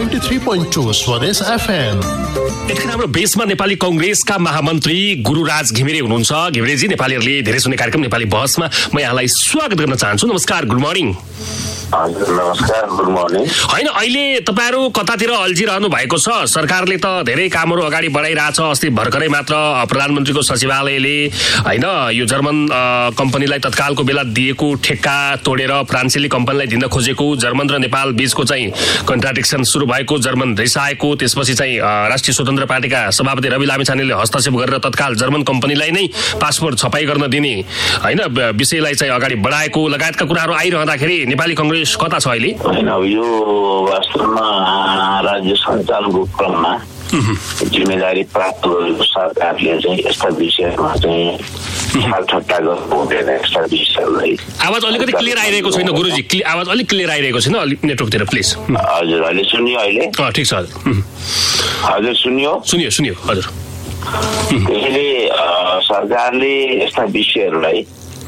93.2 स्वदेश FM। यतिखेर हाम्रो बेसमा नेपाली कांग्रेसका महामन्त्री गुरुराज घिमिरे हुनुहुन्छ। घिमिरेजी, नेपालीहरूले धेरै सुन्ने कार्यक्रम नेपाली बहसमा म यहाँलाई स्वागत गर्न चाहन्छु। नमस्कार, गुड मर्निङ। हजुर नमस्कार, गुड मर्निङ। हैन, अहिले तपाईहरु कतातिर अल्झिरहनु भएको छ? सरकारले त धेरै कामहरु अगाडि बढाइरहेछ। अस्ति भर्खरै मात्र प्रधानमन्त्रीको सचिवालयले हैन यो जर्मन कम्पनीलाई तत्कालको बेला दिएको ठेक्का तोडेर फ्रान्सेली कम्पनीलाई दिन खोजेको, जर्मन र नेपाल बीचको चाहिँ कन्ट्राडिक्सन सुरु भएको, जर्मन रिसाएको, त्यसपछि चाहिँ राष्ट्रिय स्वतन्त्र पार्टीका सभापति रवि लामिछानेले हस्तक्षेप गरेर तत्काल जर्मन कम्पनीलाई नै पासपोर्ट छपाई गर्न दिने हैन विषयलाई चाहिँ अगाडि बढाएको लगायतका कुराहरू आइरहँदाखेरि नेपाली कांग्रेस कता छ अहिले? हैन, यो वास्तवमा राज्य सञ्चालनको क्रममा जिम्मेदारी प्राप्त गरेको सरकारले चाहिँ यस्ता विषयमा चाहिँ ठट्टा गर्नु हुँदैन। यस्ता विषयलाई आवाज अलिकति क्लियर आइरहेको छैन गुरुजी, आवाज अलिक क्लियर आइरहेको छैन, अलिक नेटवर्कतिर प्लिज। हजुर, अहिले सुनियो? अहिले ठिक छ हजुर, सुनियो हजुर। त्यसैले सरकारले यस्ता विषयहरूलाई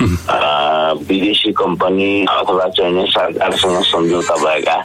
विदेशी कम्पनी अथवा चाहिँ सरकारसँग सम्झौता भएका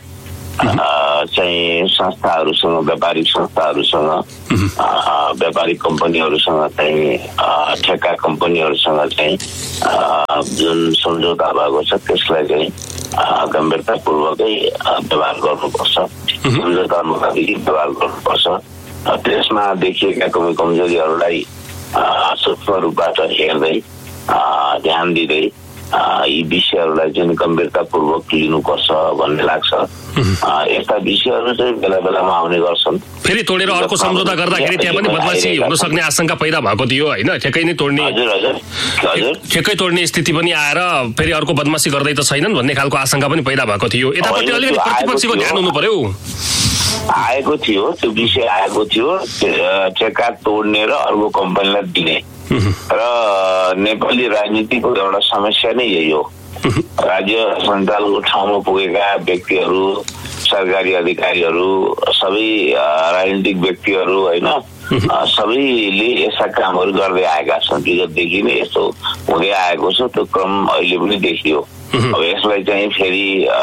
चाहिँ संस्थाहरूसँग, व्यापारिक संस्थाहरूसँग, व्यापारिक कम्पनीहरूसँग चाहिँ ठेक्का कम्पनीहरूसँग चाहिँ जुन सम्झौता भएको छ त्यसलाई चाहिँ गम्भीरतापूर्वकै व्यवहार गर्नुपर्छ, सम्झौता मुताबिक व्यवहार गर्नुपर्छ। त्यसमा देखिएका कमी कमजोरीहरूलाई सूक्ष्म रूपबाट हेर्दै ध्यान दिँदै यी विषयहरूलाई चाहिँ गम्भीरतापूर्वक लिनुपर्छ भन्ने लाग्छ। यस्ता विषयहरू चाहिँ बेला बेलामा आउने गर्छन्। फेरि तोडेर अर्को सम्झौता गर्दाखेरि त्यहाँ पनि बदमाशी हुन सक्ने आशंका पैदा भएको थियो हैन? ठेक्कै नै तोड्ने, ठेक्कै तोड्ने स्थिति पनि आएर फेरि अर्को बदमाशी गर्दै त छैनन् भन्ने खालको आशंका पनि पैदा भएको थियो। यतापट्टि अलिकति प्रतिपक्षको ध्यान हुनु पर्यो। आएको थियो, त्यो विषय आएको थियो, ठेक्का तोड्ने र अर्को कम्पनीलाई दिने। र नेपाली राजनीतिको एउटा समस्या नै यही हो। राज्य सञ्चालनको ठाउँमा पुगेका व्यक्तिहरू, सरकारी अधिकारीहरू, सबै राजनीतिक व्यक्तिहरू हैन, सबैले यस्ता कामहरू गर्दै आएका छन्। विगतदेखि नै यस्तो हुँदै आएको छ। त्यो क्रम अहिले पनि देखियो। अब यसलाई चाहिँ फेरि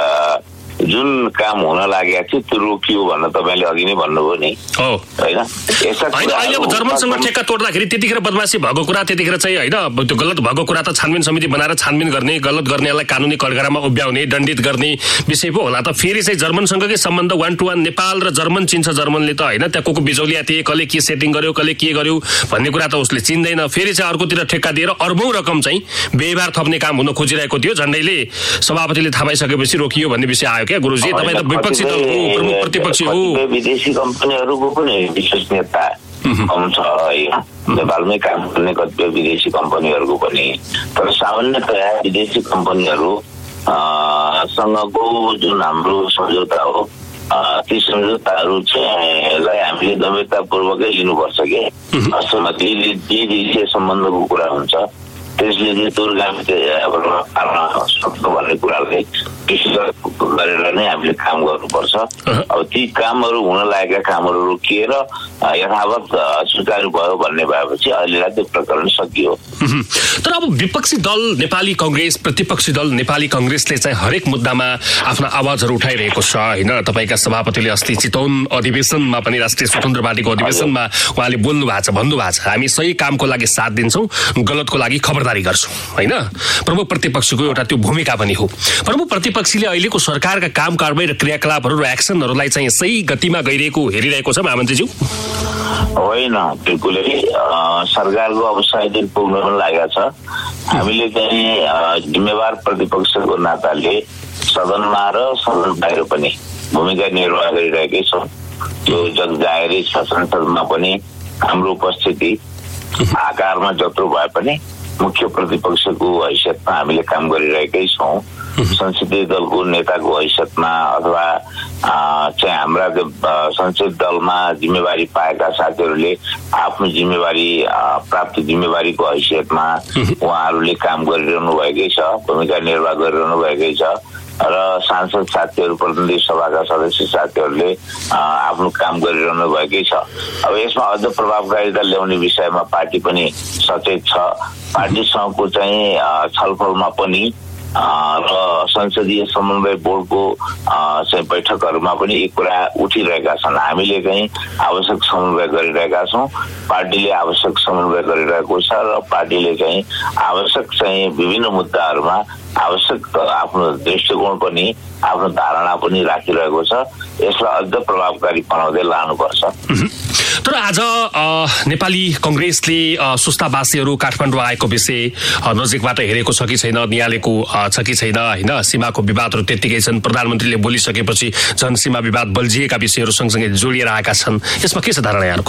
जुन काम हुन लागेको थियो त्यो रोकियो भनेर तपाईँले अघि नै भन्नुभयो नि होइन? अहिले अब जर्मनसँग ठेक्का तोड्दाखेरि त्यतिखेर बदमाशी भएको कुरा, त्यतिखेर चाहिँ होइन त्यो गलत भएको कुरा त छानबिन समिति बनाएर छानबिन गर्ने, गलत गर्नेलाई कानुनी कठघरामा उभ्याउने, दण्डित गर्ने विषय पो होला त। फेरि चाहिँ जर्मनसँगकै सम्बन्ध 1-to-1 नेपाल र जर्मन चिन्छ जर्मनले त होइन? त्यहाँ को बिजौलिया थिए, कसले के सेटिङ गर्यो, कसले के गर्यो भन्ने कुरा त उसले चिन्दैन। फेरि चाहिँ अर्कोतिर ठेक्का दिएर अर्बौं रकम चाहिँ व्यवहार थप्ने काम हुन खोजिरहेको थियो। झन्डैले सभापतिले थाहा पाइसकेपछि रोकियो भन्ने विषय आयो क्या गुरुजी? तपाईँ त विपक्षी दलको प्रमुख प्रतिपक्षी हो। विदेशी कम्पनीहरूको पनि विश्वसनीयता कम छ है, नेपालमै काम गर्ने कतिपय विदेशी कम्पनीहरूको पनि। तर सामान्यतया विदेशी कम्पनीहरू सँगको जुन हाम्रो सम्झौता हो, ती सम्झौताहरू चाहिँ हामीले गम्भीरतापूर्वकै लिनुपर्छ कि सहमति जे सम्बन्धको कुरा हुन्छ त्यसले चाहिँ दूरगामी भन्ने कुरालाई गरेर नै हामीले काम गर्नुपर्छ। अब ती कामहरू हुन लागेका कामहरू रोकिएर यथावत सुचारू भयो भन्ने भएपछि अहिलेलाई त्यो प्रकरण सकियो। तर अब विपक्षी दल नेपाली कांग्रेस, प्रतिपक्षी दल नेपाली कांग्रेसले चाहिँ हरेक मुद्दामा आफ्ना आवाजहरू उठाइरहेको छ हैन? तपाईका सभापतिले अस्ति चितवन अधिवेशनमा पनि, राष्ट्रिय स्वतन्त्र पार्टीको अधिवेशनमा उहाँले बोल्नु भएको छ, भन्नु भएको छ, हामी सही कामको लागि साथ दिन्छौँ, गलतको लागि खबरदारी गर्छौँ हैन? प्रमुख प्रतिपक्षको एउटा त्यो भूमिका पनि हो। प्रमुख प्रतिपक्षीले अहिलेको सरकारका काम कारबाही र क्रियाकलापहरू र एक्सनहरूलाई चाहिँ सही गतिमा गइरहेको हेरिरहेको छ महामन्त्रीज्यू? होइन, बिल्कुलै सरकारको अब 100 दिन पुग्न पनि लागेको छ। हामीले चाहिँ जिम्मेवार प्रतिपक्षको नाताले सदनमा र सदन बाहिर पनि भूमिका निर्वाह गरिरहेकै छौँ। त्यो जगजाहेरै छ। संसदमा पनि हाम्रो उपस्थिति आकारमा जत्रो भए पनि मुख्य प्रतिपक्षको हैसियतमा हामीले काम गरिरहेकै छौँ। संसदीय दलको नेताको हैसियतमा अथवा चाहिँ हाम्रा संसदीय दलमा जिम्मेवारी पाएका साथीहरूले आफ्नो जिम्मेवारी प्राप्त जिम्मेवारीको हैसियतमा उहाँहरूले काम गरिरहनु भएकै छ, भूमिका निर्वाह गरिरहनु भएकै छ। र सांसद साथीहरू, प्रतिनिधि सभाका सदस्य साथीहरूले आफ्नो काम गरिरहनु भएकै छ। अब यसमा अझ प्रभावकारिता ल्याउने विषयमा पार्टी पनि सचेत छ। पार्टीसँगको चाहिँ छलफलमा पनि र संसदीय समन्वय बोर्डको चाहिँ बैठकहरूमा पनि यी कुरा उठिरहेका छन्। हामीले चाहिँ आवश्यक समन्वय गरिरहेका छौँ, पार्टीले आवश्यक समन्वय गरिरहेको छ र पार्टीले चाहिँ आवश्यक चाहिँ विभिन्न मुद्दाहरूमा आवश्यक आफ्नो दृष्टिकोण पनि आफ्नो धारणा पनि राखिरहेको छ। यसलाई अझ प्रभावकारी बनाउँदै लानुपर्छ। तर आज नेपाली कांग्रेसले सुस्तावासीहरू काठमाडौँ आएको विषय नजिकबाट हेरेको छ कि छैन, निहालेको छ कि छैन होइन? सीमाको विवादहरू त्यत्तिकै छन्, प्रधानमन्त्रीले बोलिसकेपछि जनसीमा विवाद बल्झिएका विषयहरू सँगसँगै जोडिएर आएका छन्। यसमा के छ धारणा यहाँको?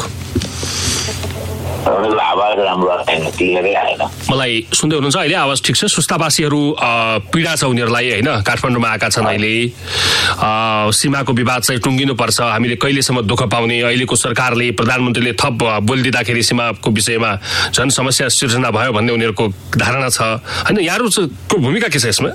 आवाज राम्रो आएन, क्लियरै आएन। मलाई सुन्दै हुनुहुन्छ अहिले? आवाज ठिक छ? सुस्तावासीहरू पीडा छ उनीहरूलाई होइन, काठमाडौँमा आएका छन्। अहिले सीमाको विवाद चाहिँ टुङ्गिनुपर्छ, हामीले कहिलेसम्म दुःख पाउने, अहिलेको सरकारले प्रधानमन्त्रीले थप बोलिदिँदाखेरि सीमाको विषयमा झन् समस्या सिर्जना भयो भन्ने उनीहरूको धारणा छ होइन? यहाँहरूको भूमिका के छ यसमा?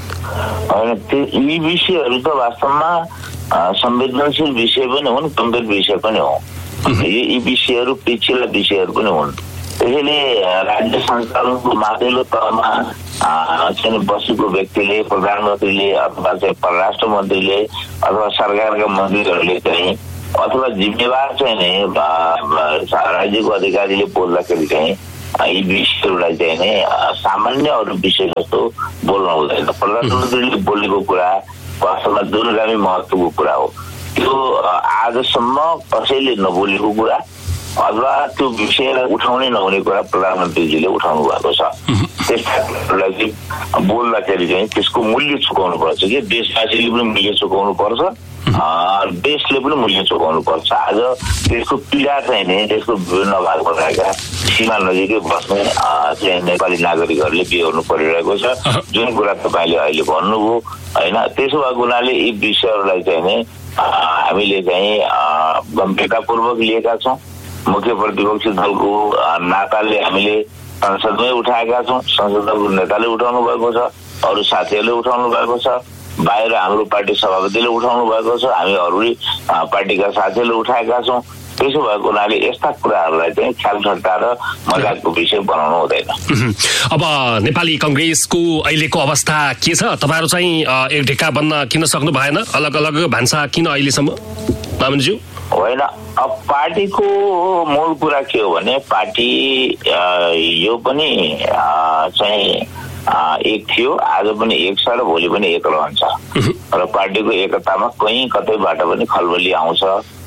यी विषयहरू त वास्तवमा संवेदनशील विषय पनि हुन्, गम्भीर विषय पनि हो। यी विषयहरू पिछिल्ला विषयहरू पनि हुन्। त्यसैले राज्य सञ्चालनको माथिल्लो तहमा चाहिँ बसेको व्यक्तिले, प्रधानमन्त्रीले अथवा चाहिँ परराष्ट्र मन्त्रीले अथवा सरकारका मन्त्रीहरूले चाहिँ अथवा जिम्मेवार चाहिँ नै राज्यको अधिकारीले बोल्दाखेरि चाहिँ यी विषयहरूलाई चाहिँ नै सामान्य अरू विषय जस्तो बोल्न हुँदैन। प्रधानमन्त्रीले बोलेको कुरा वास्तवमा दूरगामी महत्त्वको कुरा हो। त्यो आजसम्म कसैले नबोलेको कुरा अथवा त्यो विषयलाई उठाउनै नहुने कुरा प्रधानमन्त्रीजीले उठाउनु भएको छ। त्यसलाई चाहिँ बोल्दाखेरि चाहिँ त्यसको मूल्य चुकाउनु पर्छ कि देशवासीले पनि मूल्य चुकाउनु पर्छ, देशले पनि मूल्य चुकाउनु पर्छ। आज त्यसको पीडा चाहिँ नै त्यसको विभिन्न भागमा रहेका सीमा नजिकै बस्ने चाहिँ नेपाली नागरिकहरूले बिहोर्नु परिरहेको छ। जुन कुरा तपाईँले अहिले भन्नुभयो होइन, त्यसो भएको हुनाले यी विषयहरूलाई चाहिँ नै हामीले चाहिँ गम्भीरतापूर्वक लिएका छौँ। मुख्य प्रतिपक्षी दलको नाताले हामीले संसदमै उठाएका छौँ, संसद दलको नेताले उठाउनु भएको छ, अरू साथीहरूले उठाउनु भएको छ, बाहिर हाम्रो पार्टी सभापतिले उठाउनु भएको छ, हामी अरू पार्टीका साथीहरूले उठाएका छौँ। त्यसो भएको हुनाले यस्ता कुराहरूलाई चाहिँ ख्यालठट्टा र मजाकको विषय बनाउनु हुँदैन। अब नेपाली कांग्रेसको अहिलेको अवस्था के छ? तपाईँहरू चाहिँ एक ढिक्का बन्न किन सक्नु भएन? अलग अलग भान्सा किन अहिलेसम्म मामनज्यू? होइन, अब पार्टीको मूल कुरा के हो भने पार्टी यो पनि चाहिँ एक थियो, आज पनि एक छ र भोलि पनि एक रहन्छ। र पार्टीको एकतामा कहीँ कतैबाट पनि खलबली आउँछ,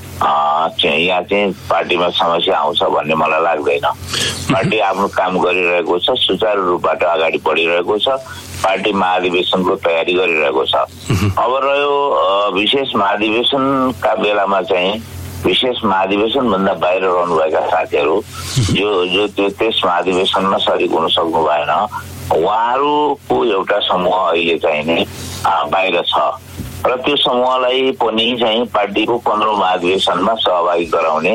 यहाँ चाहिँ पार्टीमा समस्या आउँछ भन्ने मलाई लाग्दैन। पार्टी आफ्नो काम गरिरहेको छ, सुचारू रूपबाट अगाडि बढिरहेको छ, पार्टी महाधिवेशनको तयारी गरिरहेको छ। अब रह्यो विशेष महाधिवेशनका बेलामा चाहिँ विशेष महाधिवेशन भन्दा बाहिर रहनुभएका साथीहरू जो त्यस महाधिवेशनमा सरिक हुन सक्नु भएन, उहाँहरूको एउटा समूह अहिले चाहिँ नै बाहिर छ र त्यो समूहलाई पनि चाहिँ पार्टीको 15औं महाधिवेशनमा सहभागी गराउने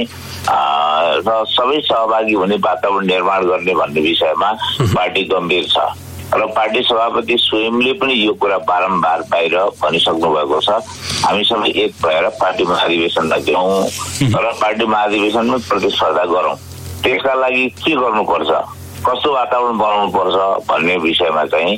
र सबै सहभागी हुने वातावरण निर्माण गर्ने भन्ने विषयमा पार्टी गम्भीर छ। र पार्टी सभापति स्वयंले पनि यो कुरा बारम्बार बाहिर भनिसक्नु भएको छ, हामी सबै एक भएर पार्टी महाधिवेशनमा जाउँ र पार्टी महाधिवेशनमा प्रतिस्पर्धा गरौँ। त्यसका लागि के गर्नुपर्छ, कस्तो वातावरण बनाउनु पर्छ भन्ने विषयमा चाहिँ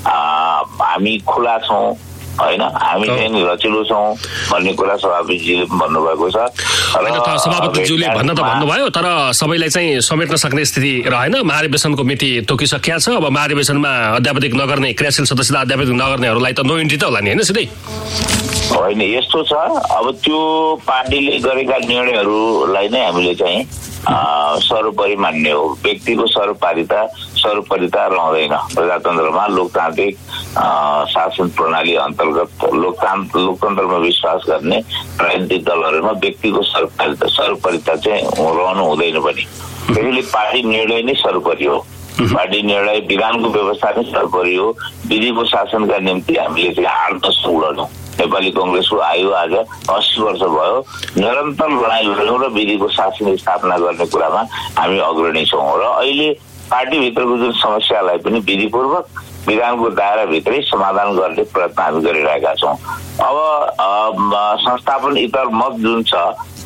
हामी खुला छौँ होइन, हामी चाहिँ रचिलो छौँ भन्ने कुरा सभापतिजीले भन्नुभएको छ। सभापतिज्यूले भन्न त भन्नुभयो, तर सबैलाई चाहिँ समेट्न सक्ने स्थिति रहेन। महाधिवेशनको मिति तोकिसकिया छ। अब महाधिवेशनमा अध्यापक नगर्ने, क्रियाशील सदस्यता अध्यापक नगर्नेहरूलाई त नो इन्ट्री त होला नि होइन सिधै? होइन, यस्तो छ, अब त्यो पार्टीले गरेका निर्णयहरूलाई नै हामीले चाहिँ सर्वोपरि मान्ने हो। व्यक्तिको सर्वोपरिता रहँदैन। प्रजातन्त्रमा लोकतान्त्रिक शासन प्रणाली अन्तर्गत लोकतन्त्रमा विश्वास गर्ने राजनीतिक दलहरूमा व्यक्तिको सर्वोपरिता चाहिँ रहनु हुँदैन पनि। त्यसैले पार्टी निर्णय नै सर्वोपरि हो। पार्टी निर्णय विधानको व्यवस्था नै सर्वोपरि हो। विधिको शासनका निम्ति हामीले चाहिँ 8-10 उडौँ। नेपाली कांग्रेसको आयु आज 80 वर्ष भयो। निरन्तर लडाइँ लड्यौँ र विधिको शासन स्थापना गर्ने कुरामा हामी अग्रणी छौँ र अहिले पार्टीभित्रको जुन समस्यालाई पनि विधिपूर्वक विधानको दायराभित्रै समाधान गर्ने प्रयत्न हामी गरिरहेका छौँ। अब संस्थापन इतर मत जुन छ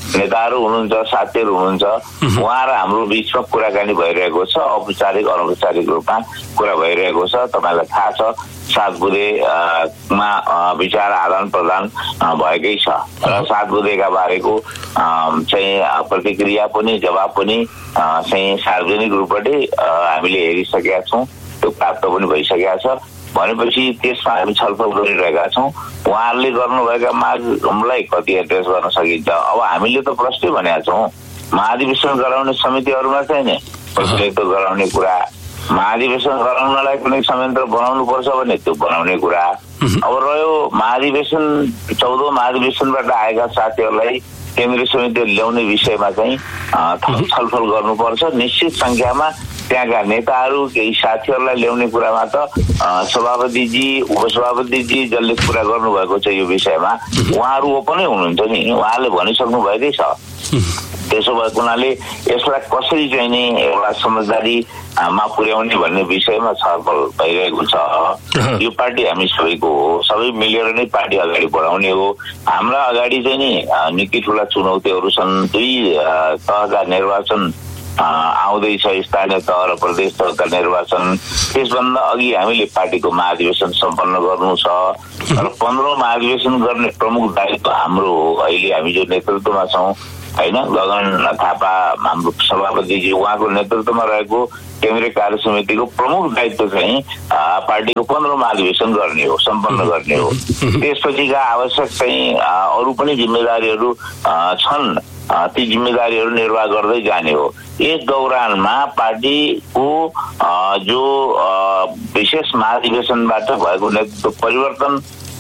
नेताहरू हुनुहुन्छ, साथीहरू हुनुहुन्छ, उहाँ र हाम्रो बिचमा कुराकानी भइरहेको छ, औपचारिक अनौपचारिक रूपमा कुरा भइरहेको छ। तपाईँलाई थाहा छ 7 बुँदेमा विचार आदान प्रदान भएकै छ र 7 बुँदेका बारेको चाहिँ प्रतिक्रिया पनि जवाब पनि चाहिँ सार्वजनिक रूपले हामीले हेरिसकेका छौँ, त्यो प्राप्त पनि भइसकेका छ। भनेपछि त्यसमा हामी छलफल गरिरहेका छौँ। उहाँहरूले गर्नुभएका मागलाई कति एड्रेस गर्न सकिन्छ। अब हामीले त प्रश्नै भनेका छौँ, महाधिवेशन गराउने समितिहरूमा चाहिँ नि प्रतिनिधित्व गराउने कुरा, महाधिवेशन गराउनलाई कुनै संयन्त्र बनाउनु पर्छ भने त्यो बनाउने कुरा। अब रह्यो महाधिवेशन 14औं महाधिवेशनबाट आएका साथीहरूलाई केन्द्रीय समिति ल्याउने विषयमा चाहिँ छलफल गर्नुपर्छ। निश्चित संख्यामा त्यहाँका नेताहरू केही साथीहरूलाई ल्याउने कुरामा त सभापतिजी उपसभापतिजी जसले कुरा गर्नुभएको छ यो विषयमा उहाँहरू ओपनै हुनुहुन्छ नि, उहाँले भनिसक्नु भएकै छ। त्यसो भएको हुनाले यसलाई कसरी चाहिँ नि एउटा समझदारीमा पुर्याउने भन्ने विषयमा छलफल भइरहेको छ। यो पार्टी हामी सबैको हो, सबै मिलेर नै पार्टी अगाडि बढाउने हो। हाम्रा अगाडि चाहिँ नि निकै ठुला चुनौतीहरू छन्। 2 तहका निर्वाचन आउँदैछ, स्थानीय तह र प्रदेश तहका निर्वाचन। त्यसभन्दा अघि हामीले पार्टीको महाधिवेशन सम्पन्न गर्नु छ र 15औं महाधिवेशन गर्ने प्रमुख दायित्व हाम्रो हो। अहिले हामी जो नेतृत्वमा छौँ हैन, गगन थापा हाम्रो सभापतिजी उहाँको नेतृत्वमा रहेको केन्द्रीय कार्य समितिको प्रमुख दायित्व चाहिँ पार्टीको 15औं महाधिवेशन गर्ने हो, सम्पन्न गर्ने हो। त्यसपछिका आवश्यक चाहिँ अरू पनि जिम्मेदारीहरू छन्, ती जिम्मेदारीहरू निर्वाह गर्दै जाने हो। यस दौरानमा पार्टीको जो विशेष महाधिवेशनबाट भएको नेतृत्व परिवर्तन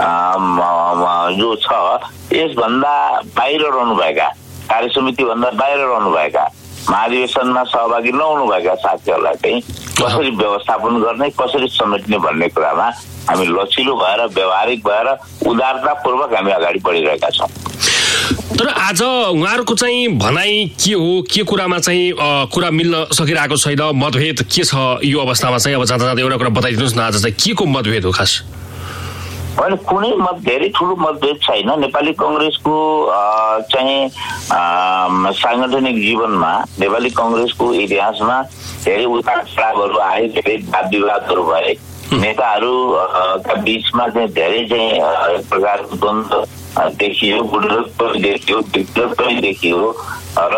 जो छ यसभन्दा बाहिर रहनुभएका, कार्य समिति भन्दा बाहिर रहनुभएका, महाधिवेशनमा सहभागी नहुनुभएका साथीहरूलाई चाहिँ कसरी व्यवस्थापन गर्ने, कसरी समेट्ने भन्ने कुरामा हामी लचिलो भएर व्यावहारिक भएर उदारतापूर्वक हामी अगाडि बढिरहेका छौँ। तर आज उहाँहरूको चाहिँ भनाइ के हो, के कुरामा चाहिँ कुरा मिल्न सकिरहेको छैन, मतभेद के छ यो अवस्थामा चाहिँ? अब जाँदा जाँदा एउटा कुरा बताइदिनुहोस् न, आज चाहिँ के को मतभेद हो खास? होइन, कुनै धेरै ठुलो मतभेद छैन। नेपाली कङ्ग्रेसको चाहिँ सांगठनिक जीवनमा, नेपाली कङ्ग्रेसको इतिहासमा धेरै उतार चढावहरू आए, धेरै वाद विवादहरू भए, नेताहरूका बिचमा चाहिँ धेरै चाहिँ एक प्रकारको द्वन्द्व देखियो, बुढत्व देखियो, दिग्गजत्व देखियो र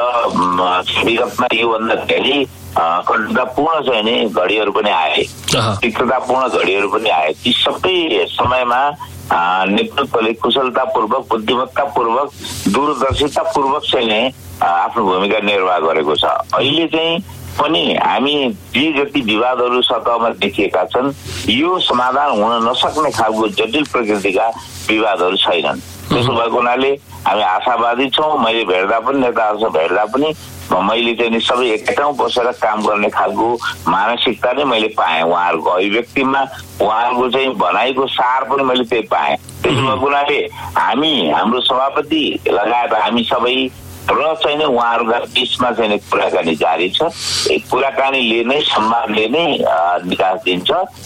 विगतमा योभन्दा धेरै कठिनतापूर्ण चाहिँ नि घडीहरू पनि आए, तिक्ततापूर्ण घडीहरू पनि आए। ती सबै समयमा नेतृत्वले कुशलतापूर्वक, बुद्धिमत्तापूर्वक, दूरदर्शितापूर्वक चाहिँ नि आफ्नो भूमिका निर्वाह गरेको छ। अहिले चाहिँ पनि हामी जे जति विवादहरू सतहमा देखिएका छन् यो समाधान हुन नसक्ने खालको जटिल प्रकृतिका विवादहरू छैनन्। त्यसो भएको हुनाले हामी आशावादी छौँ। मैले भेट्दा पनि, नेताहरूसँग भेट्दा पनि मैले चाहिँ सबै एकै ठाउँ बसेर काम गर्ने खालको मानसिकता नै मैले पाएँ। उहाँहरूको अभिव्यक्तिमा उहाँहरूको चाहिँ भनाइको सार पनि मैले त्यही पाएँ। त्यसो भएको हुनाले हामी, हाम्रो सभापति लगायत हामी सबै र चाहिँ नि उहाँहरूका बिचमा चाहिँ कुराकानी जारी छ। कुराकानीले नै सम्वादले नै विकास दिन्छ।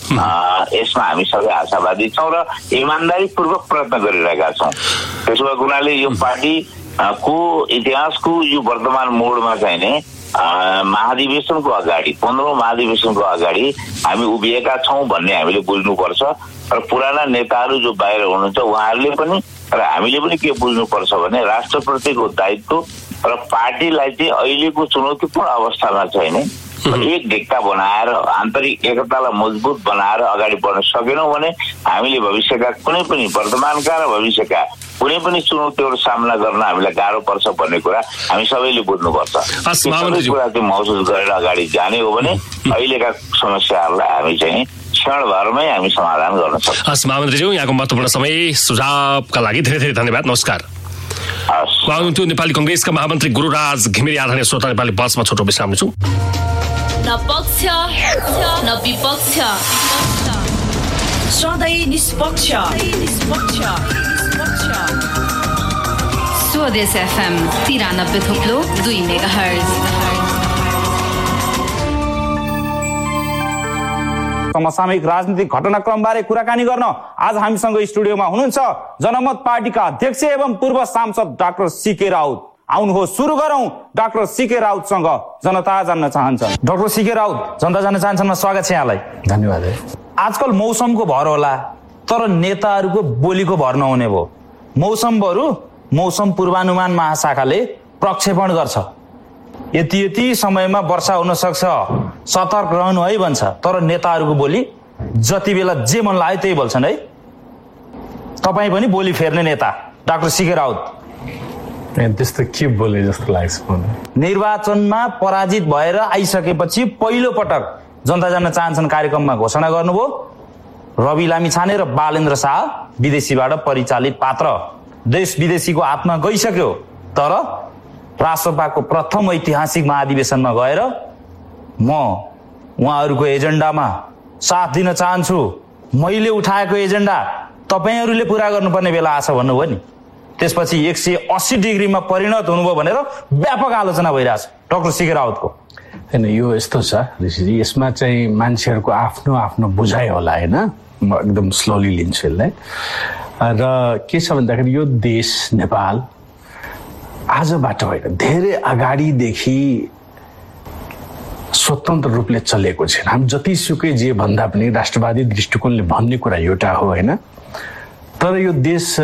यसमा हामी सबै आशावादी छौँ र इमान्दारीपूर्वक प्रयत्न गरिरहेका छौँ। त्यसो भएको हुनाले यो पार्टीको इतिहासको यो वर्तमान मोडमा चाहिँ नि महाधिवेशनको अगाडि, 15औं महाधिवेशनको अगाडि हामी उभिएका छौँ भन्ने हामीले बुझ्नुपर्छ। र पुराना नेताहरू जो बाहिर हुनुहुन्छ उहाँहरूले पनि र हामीले पनि के बुझ्नुपर्छ भने राष्ट्रप्रतिको दायित्व र पार्टीलाई चाहिँ अहिलेको चुनौतीपूर्ण अवस्थामा चाहिँ नि एक ढिक्का बनाएर आन्तरिक एकतालाई मजबुत बनाएर अगाडि बढ्न सकेनौँ भने हामीले भविष्यका कुनै पनि, वर्तमानका र भविष्यका कुनै पनि चुनौतीहरू सामना गर्न हामीलाई गाह्रो पर्छ भन्ने कुरा हामी सबैले बुझ्नुपर्छ। कुरा चाहिँ महसुस गरेर अगाडि जाने हो भने अहिलेका समस्याहरूलाई हामी चाहिँ क्षणभरमै हामी समाधान गर्न सक्छौँ। हस् महामन्त्रीज्यू, यहाँको महत्त्वपूर्ण समय सुझावका लागि धेरै धेरै धन्यवाद। नमस्कार। हुनुहुन्थ्यो नेपाली कङ्ग्रेसका महामन्त्री गुरुराज घिमिरे। आदरणीय श्रोता, नेपाली बसमा छोटो विश्राम लिन्छौँ। न पक्ष न विपक्ष, सधैँ निष्पक्ष। स्वदेश FM 93.2 मेगाहर्ज। समसामयिक राजनीतिक घटनाक्रमबारे कुराकानी गर्न आज हामीसँग स्टुडियोमा हुनुहुन्छ जनमत पार्टीका अध्यक्ष एवं पूर्व सांसद डाक्टर सीके राउत। आउनुहोस् सुरु गरौं डाक्टर सीके राउतसँग जनता जान्न चाहन्छन्। डाक्टर सीके राउत, जनता जान्न चाहन्छन्, स्वागत छ यहाँलाई। धन्यवाद। आजकल मौसमको भर होला, तर नेताहरूको बोलीको भर नहुने भयो। मौसम पूर्वानुमान महाशाखाले प्रक्षेपण गर्छ, यति समयमा वर्षा हुन सक्छ, सतर्क रहनु है भन्छ, तर नेताहरूको बोली जति बेला जे मन लाग्यो त्यही बोल्छन् है। तपाईँ पनि बोली फेर्ने नेता डाक्टर सीके राउत, त्यस्तो के बोले जस्तो लाग्छ मलाई। निर्वाचनमा पराजित भएर आइसकेपछि पहिलो पटक जनता जान्न चाहन्छन् कार्यक्रममा घोषणा गर्नुभयो रवि लामिछाने र बालेन्द्र शाह विदेशीबाट परिचालित पात्र। देश विदेशीको हातमा गइसक्यो, तर राष्ट्रसभाको प्रथम ऐतिहासिक महाधिवेशनमा गएर म उहाँहरूको एजेन्डामा साथ दिन चाहन्छु, मैले उठाएको एजेन्डा तपाईहरूले पुरा गर्नुपर्ने बेला आछ भन्नुभयो नि। त्यसपछि 180 डिग्रीमा परिणत हुनुभयो भनेर व्यापक आलोचना भइरहेछ डाक्टर सीके राउतको। हैन, यो यस्तो छ ऋषिजी, यसमा चाहिँ मान्छेहरूको आफ्नो आफ्नो बुझाइ होला हैन। म एकदम स्लोली लिन्छु यसलाई। र के छ भन्दाखेरि यो देश नेपाल आजबाट होइन, धेरै अगाडिदेखि स्वतन्त्र रूपले चलेको छैन। हामी जतिसुकै जे भन्दा पनि राष्ट्रवादी दृष्टिकोणले भन्ने कुरा एउटा हो हैन, तर यो देश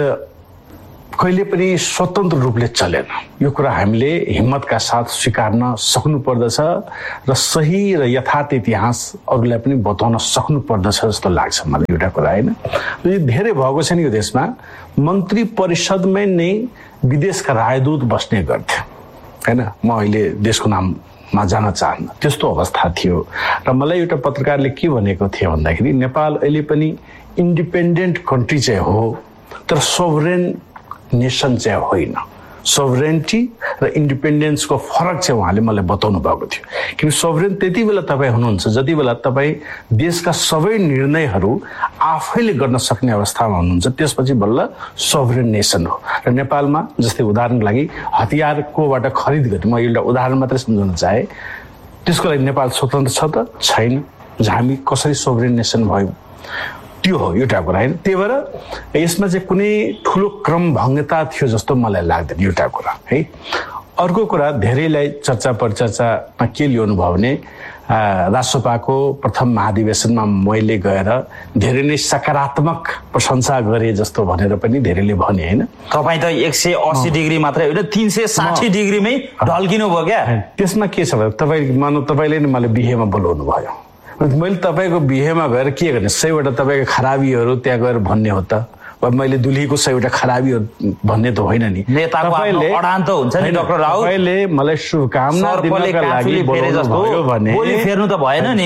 कहिले पनि स्वतन्त्र रूपले चलेन। यो कुरा हामीले हिम्मतका साथ स्वीकार्न सक्नु पर्दछ र सही र यथार्थ इतिहास अरूलाई पनि बताउन सक्नु पर्दछ जस्तो लाग्छ मलाई एउटा कुरा हैन। यो धेरै भएको छ नि यो देशमा, मन्त्री परिषदमै नै विदेशका राजदूत बस्ने गर्थे हैन। म अहिले देशको नाममा जान चाहन्न, त्यस्तो अवस्था थियो। र मलाई एउटा पत्रकारले के भनेको थियो भन्दाखेरि नेपाल अहिले पनि इन्डिपेन्डेन्ट कन्ट्री चाहिँ हो, तर सोभरेन नेसन चाहिँ होइन। सोभरेन्टी र इन्डिपेन्डेन्सको फरक चाहिँ उहाँले मलाई बताउनु भएको थियो। किन सोभरेन त्यति बेला तपाईँ हुनुहुन्छ जति बेला तपाईँ देशका सबै निर्णयहरू आफैले गर्न सक्ने अवस्थामा हुनुहुन्छ, त्यसपछि बल्ल सोभरेन नेसन हो। र नेपालमा जस्तै उदाहरणको लागि हतियारकोबाट खरिद गर्ने, म एउटा उदाहरण मात्रै सम्झाउन चाहे, त्यसको लागि नेपाल स्वतन्त्र छ त छैन, हामी कसरी सोभरेन नेसन भयौँ, त्यो हो एउटा कुरा होइन। त्यही भएर यसमा चाहिँ कुनै ठुलो क्रम भङ्गता थियो जस्तो मलाई लाग्दैन एउटा कुरा है। अर्को कुरा, धेरैलाई चर्चा परिचर्चामा के ल्याउनु भयो भने राष्ट्रसभाको प्रथम महाधिवेशनमा मैले गएर धेरै नै सकारात्मक प्रशंसा गरे जस्तो भनेर पनि धेरैले भने होइन। तपाईँ त 180 डिग्री मात्रै होइन 360 डिग्रीमै ढल्किनु भयो क्या। त्यसमा के छ भने तपाईँले नै मलाई बिहेमा बोलाउनु भयो, मैले तपाईँको बिहेमा गएर के गर्ने, 100वटा तपाईँको खराबीहरू त्यहाँ गएर भन्ने हो त? मैले दुलीको 100वटा खराबीहरू भन्ने त होइन नि। नेताको आफ्नो अडान त हुन्छ नि डाक्टर राउत। तपाईँले मलाई शुभकामना दिनका लागि बोलाउनु भयो भने बोली फेर्नु त भएन नि।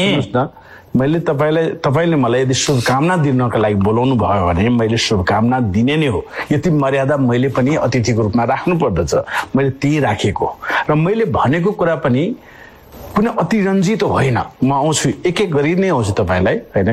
मैले तपाईँले मलाई यदि शुभकामना दिनका लागि बोलाउनु भयो भने मैले शुभकामना दिने नै हो। यति मर्यादा मैले पनि अतिथिको रूपमा राख्नु पर्दछ, मैले त्यही राखेको। र मैले भनेको कुरा पनि कुनै अतिरञ्जित होइन। म आउँछु, एक एक गरी नै आउँछु तपाईँलाई होइन,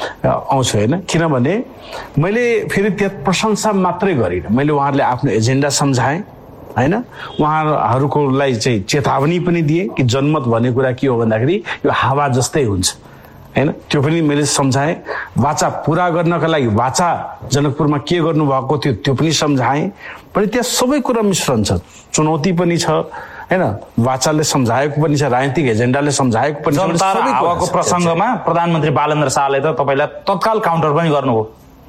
आउँछु होइन। किनभने मैले फेरि त्यहाँ प्रशंसा मात्रै गरिनँ, मैले उहाँहरूले आफ्नो एजेन्डा सम्झाएँ होइन। उहाँहरूको लागि चाहिँ चेतावनी पनि दिएँ कि जनमत भन्ने कुरा के हो भन्दाखेरि यो हावा जस्तै हुन्छ होइन, त्यो पनि मैले सम्झाएँ। वाचा पुरा गर्नका लागि वाचा जनकपुरमा के गर्नुभएको थियो त्यो पनि सम्झाएँ। पनि त्यहाँ सबै कुरा मिश्रण छ, चुनौती पनि छ हैन, वाचाले सम्झाएको पनि छ, राजनीतिक एजेन्डाले सम्झाएको पनि छ। हावाको प्रसङ्गमा प्रधानमन्त्री बालेन्द्र शाहले त तपाईँलाई तत्काल काउन्टर पनि गर्नुभयो।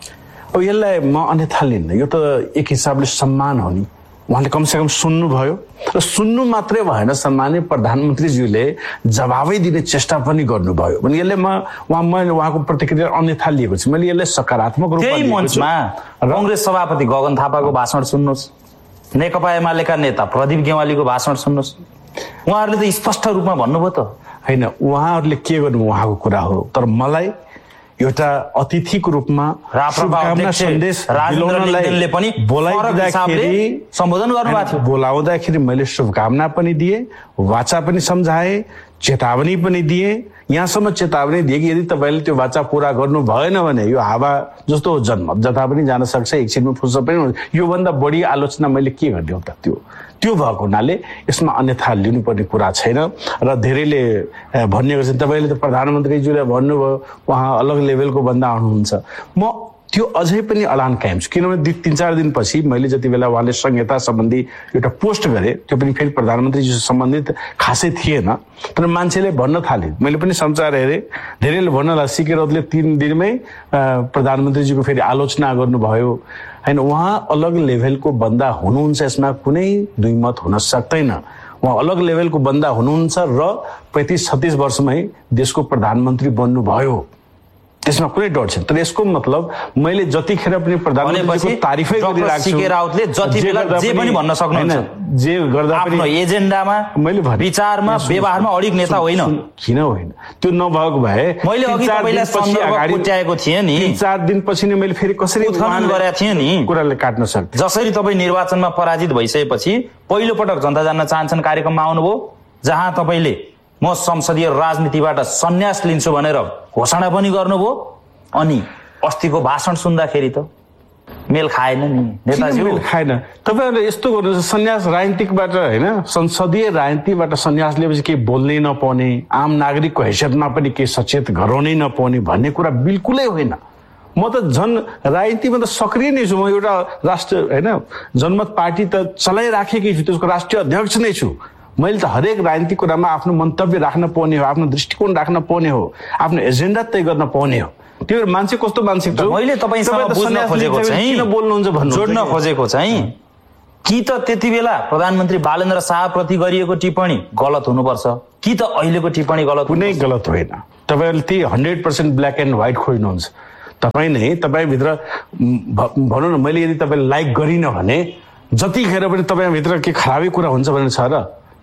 अब यसलाई म अन्यथा लिन्न, यो त एक हिसाबले सम्मान हो नि। उहाँले कमसेकम सुन्नुभयो र सुन्नु मात्रै भएन, सम्माननीय प्रधानमन्त्रीज्यूले जवाबै दिने चेष्टा पनि गर्नुभयो भने यसले मैले उहाँको प्रतिक्रिया अन्यथा लिएको छु। मैले यसलाई सकारात्मक रूपमा त्यही मञ्चमा कांग्रेस सभापति गगन थापाको भाषण सुन्नुहोस्, नेकपा एमालेका नेता प्रदीप गेवालीको भाषण सुन्नुहोस्, उहाँहरूले त स्पष्ट रूपमा भन्नुभयो त होइन। उहाँहरूले के गर्नु उहाँको कुरा हो, तर मलाई एउटा अतिथिको रूपमा शुभकामना सन्देश दिलाउनलाई बोलाइदिँदाखेरि सम्बोधन गर्नुभएको थियो। बोलाउँदाखेरि मैले शुभकामना पनि दिए, वाचा पनि सम्झाएँ, चेतावनी पनि दिए। यहाँसम्म चेतावनी दिए कि यदि तपाईँले त्यो वाचा पूरा गर्नु भएन भने यो हावा जस्तो हो, जनमत जता पनि जान सक्छ, एकछिनमा फुस्छ पनि हुन्छ। योभन्दा बढी आलोचना मैले के गर्ने हो त? त्यो भएको हुनाले यसमा अन्यथा लिनुपर्ने कुरा छैन। र धेरैले भन्ने गर्छन् तपाईँले त प्रधानमन्त्रीज्यूले भन्नुभयो, उहाँ अलग लेभलको भन्दा आउनुहुन्छ। म त्यो अझै पनि अडान कायम छ। किनभने 3-4 दिनपछि मैले जति बेला उहाँले संहिता सम्बन्धी एउटा पोस्ट गरे, त्यो पनि फेरि प्रधानमन्त्रीजीसँग सम्बन्धित खासै थिएन, तर मान्छेले भन्न थाले, मैले पनि समाचार हेरेँ, धेरैले भन्न लाग्यो सीके राउतले 3 दिनमै प्रधानमन्त्रीजीको फेरि आलोचना गर्नुभयो हैन। उहाँ अलग लेभलको बन्दा हुनुहुन्छ, यसमा कुनै दुई मत हुन सक्दैन। उहाँ अलग लेभलको बन्दा हुनुहुन्छ र 35-36 वर्षमै देशको प्रधानमन्त्री बन्नुभयो, त्यसमा कुनै डर छैन। तर यसको मतलब मैले जतिखेर पनि प्रधानमन्त्रीको तारिफै गरिरहेको छु, सीके राउतले जति बेला जे पनि भन्न सक्नुहुन्छ, जे गर्दा पनि आफ्नो एजेन्डामा, मैले विचारमा, व्यवहारमा अडिग नेता होइन। किन होइन? त्यो नभएको भए मैले अघि तपाईलाई सन्दर्भ कोट्याएको थिएँ नि, 3-4 दिनपछि नै मैले फेरि कसरी उत्खनन गरेको थिएँ नि, कुराले काट्न सक्थे। जसरी तपाईँ निर्वाचनमा पराजित भइसकेपछि पहिलो पटक जनता जान्न चाहन्छन् कार्यक्रममा आउनुभयो, जहाँ तपाईँले म संसदीय राजनीतिबाट सन्यास लिन्छु भनेर घोषणा पनि गर्नुभयो। अनि अस्तिको भाषण सुन्दाखेरि त मेल खाएन नि नेताजी, मेल खाएन। तपाईँहरूले यस्तो गर्नुहुन्छ, सन्यास राजनीतिकबाट होइन, संसदीय राजनीतिबाट सन्यास लिएपछि केही बोल्नै नपाउने, आम नागरिकको हैसियतमा पनि केही सचेत गराउनै नपाउने भन्ने कुरा बिल्कुलै होइन। म त झन् राजनीतिमा त सक्रिय नै छु। म एउटा राष्ट्र होइन जनमत पार्टी त चलाइराखेकै छु, त्यसको राष्ट्रिय अध्यक्ष नै छु। मैले त हरेक राजनीतिक कुरामा आफ्नो मन्तव्य राख्न पाउने हो, आफ्नो दृष्टिकोण राख्न पाउने हो, आफ्नो एजेन्डा तय गर्न पाउने हो। त्यो मान्छे कस्तो मान्छे छ? मैले तपाईँसँग बुझ्न खोजेको चाहिँ, किन बोल्नुहुन्छ भन्नु जोड्न खोजेको चाहिँ, कि त त्यति बेला प्रधानमन्त्री बालेन्द्र शाहप्रति गरिएको टिप्पणी गलत हुनुपर्छ, कि त अहिलेको टिप्पणी गलत? कुनै गलत होइन। तपाईँहरूले त्यही 100% ब्ल्याक एन्ड व्हाइट खोज्नुहुन्छ। तपाईँभित्र भनौँ न, मैले यदि तपाईँले लाइक गरिनँ भने जतिखेर पनि तपाईँभित्र के खराबी कुरा हुन्छ भने छ र?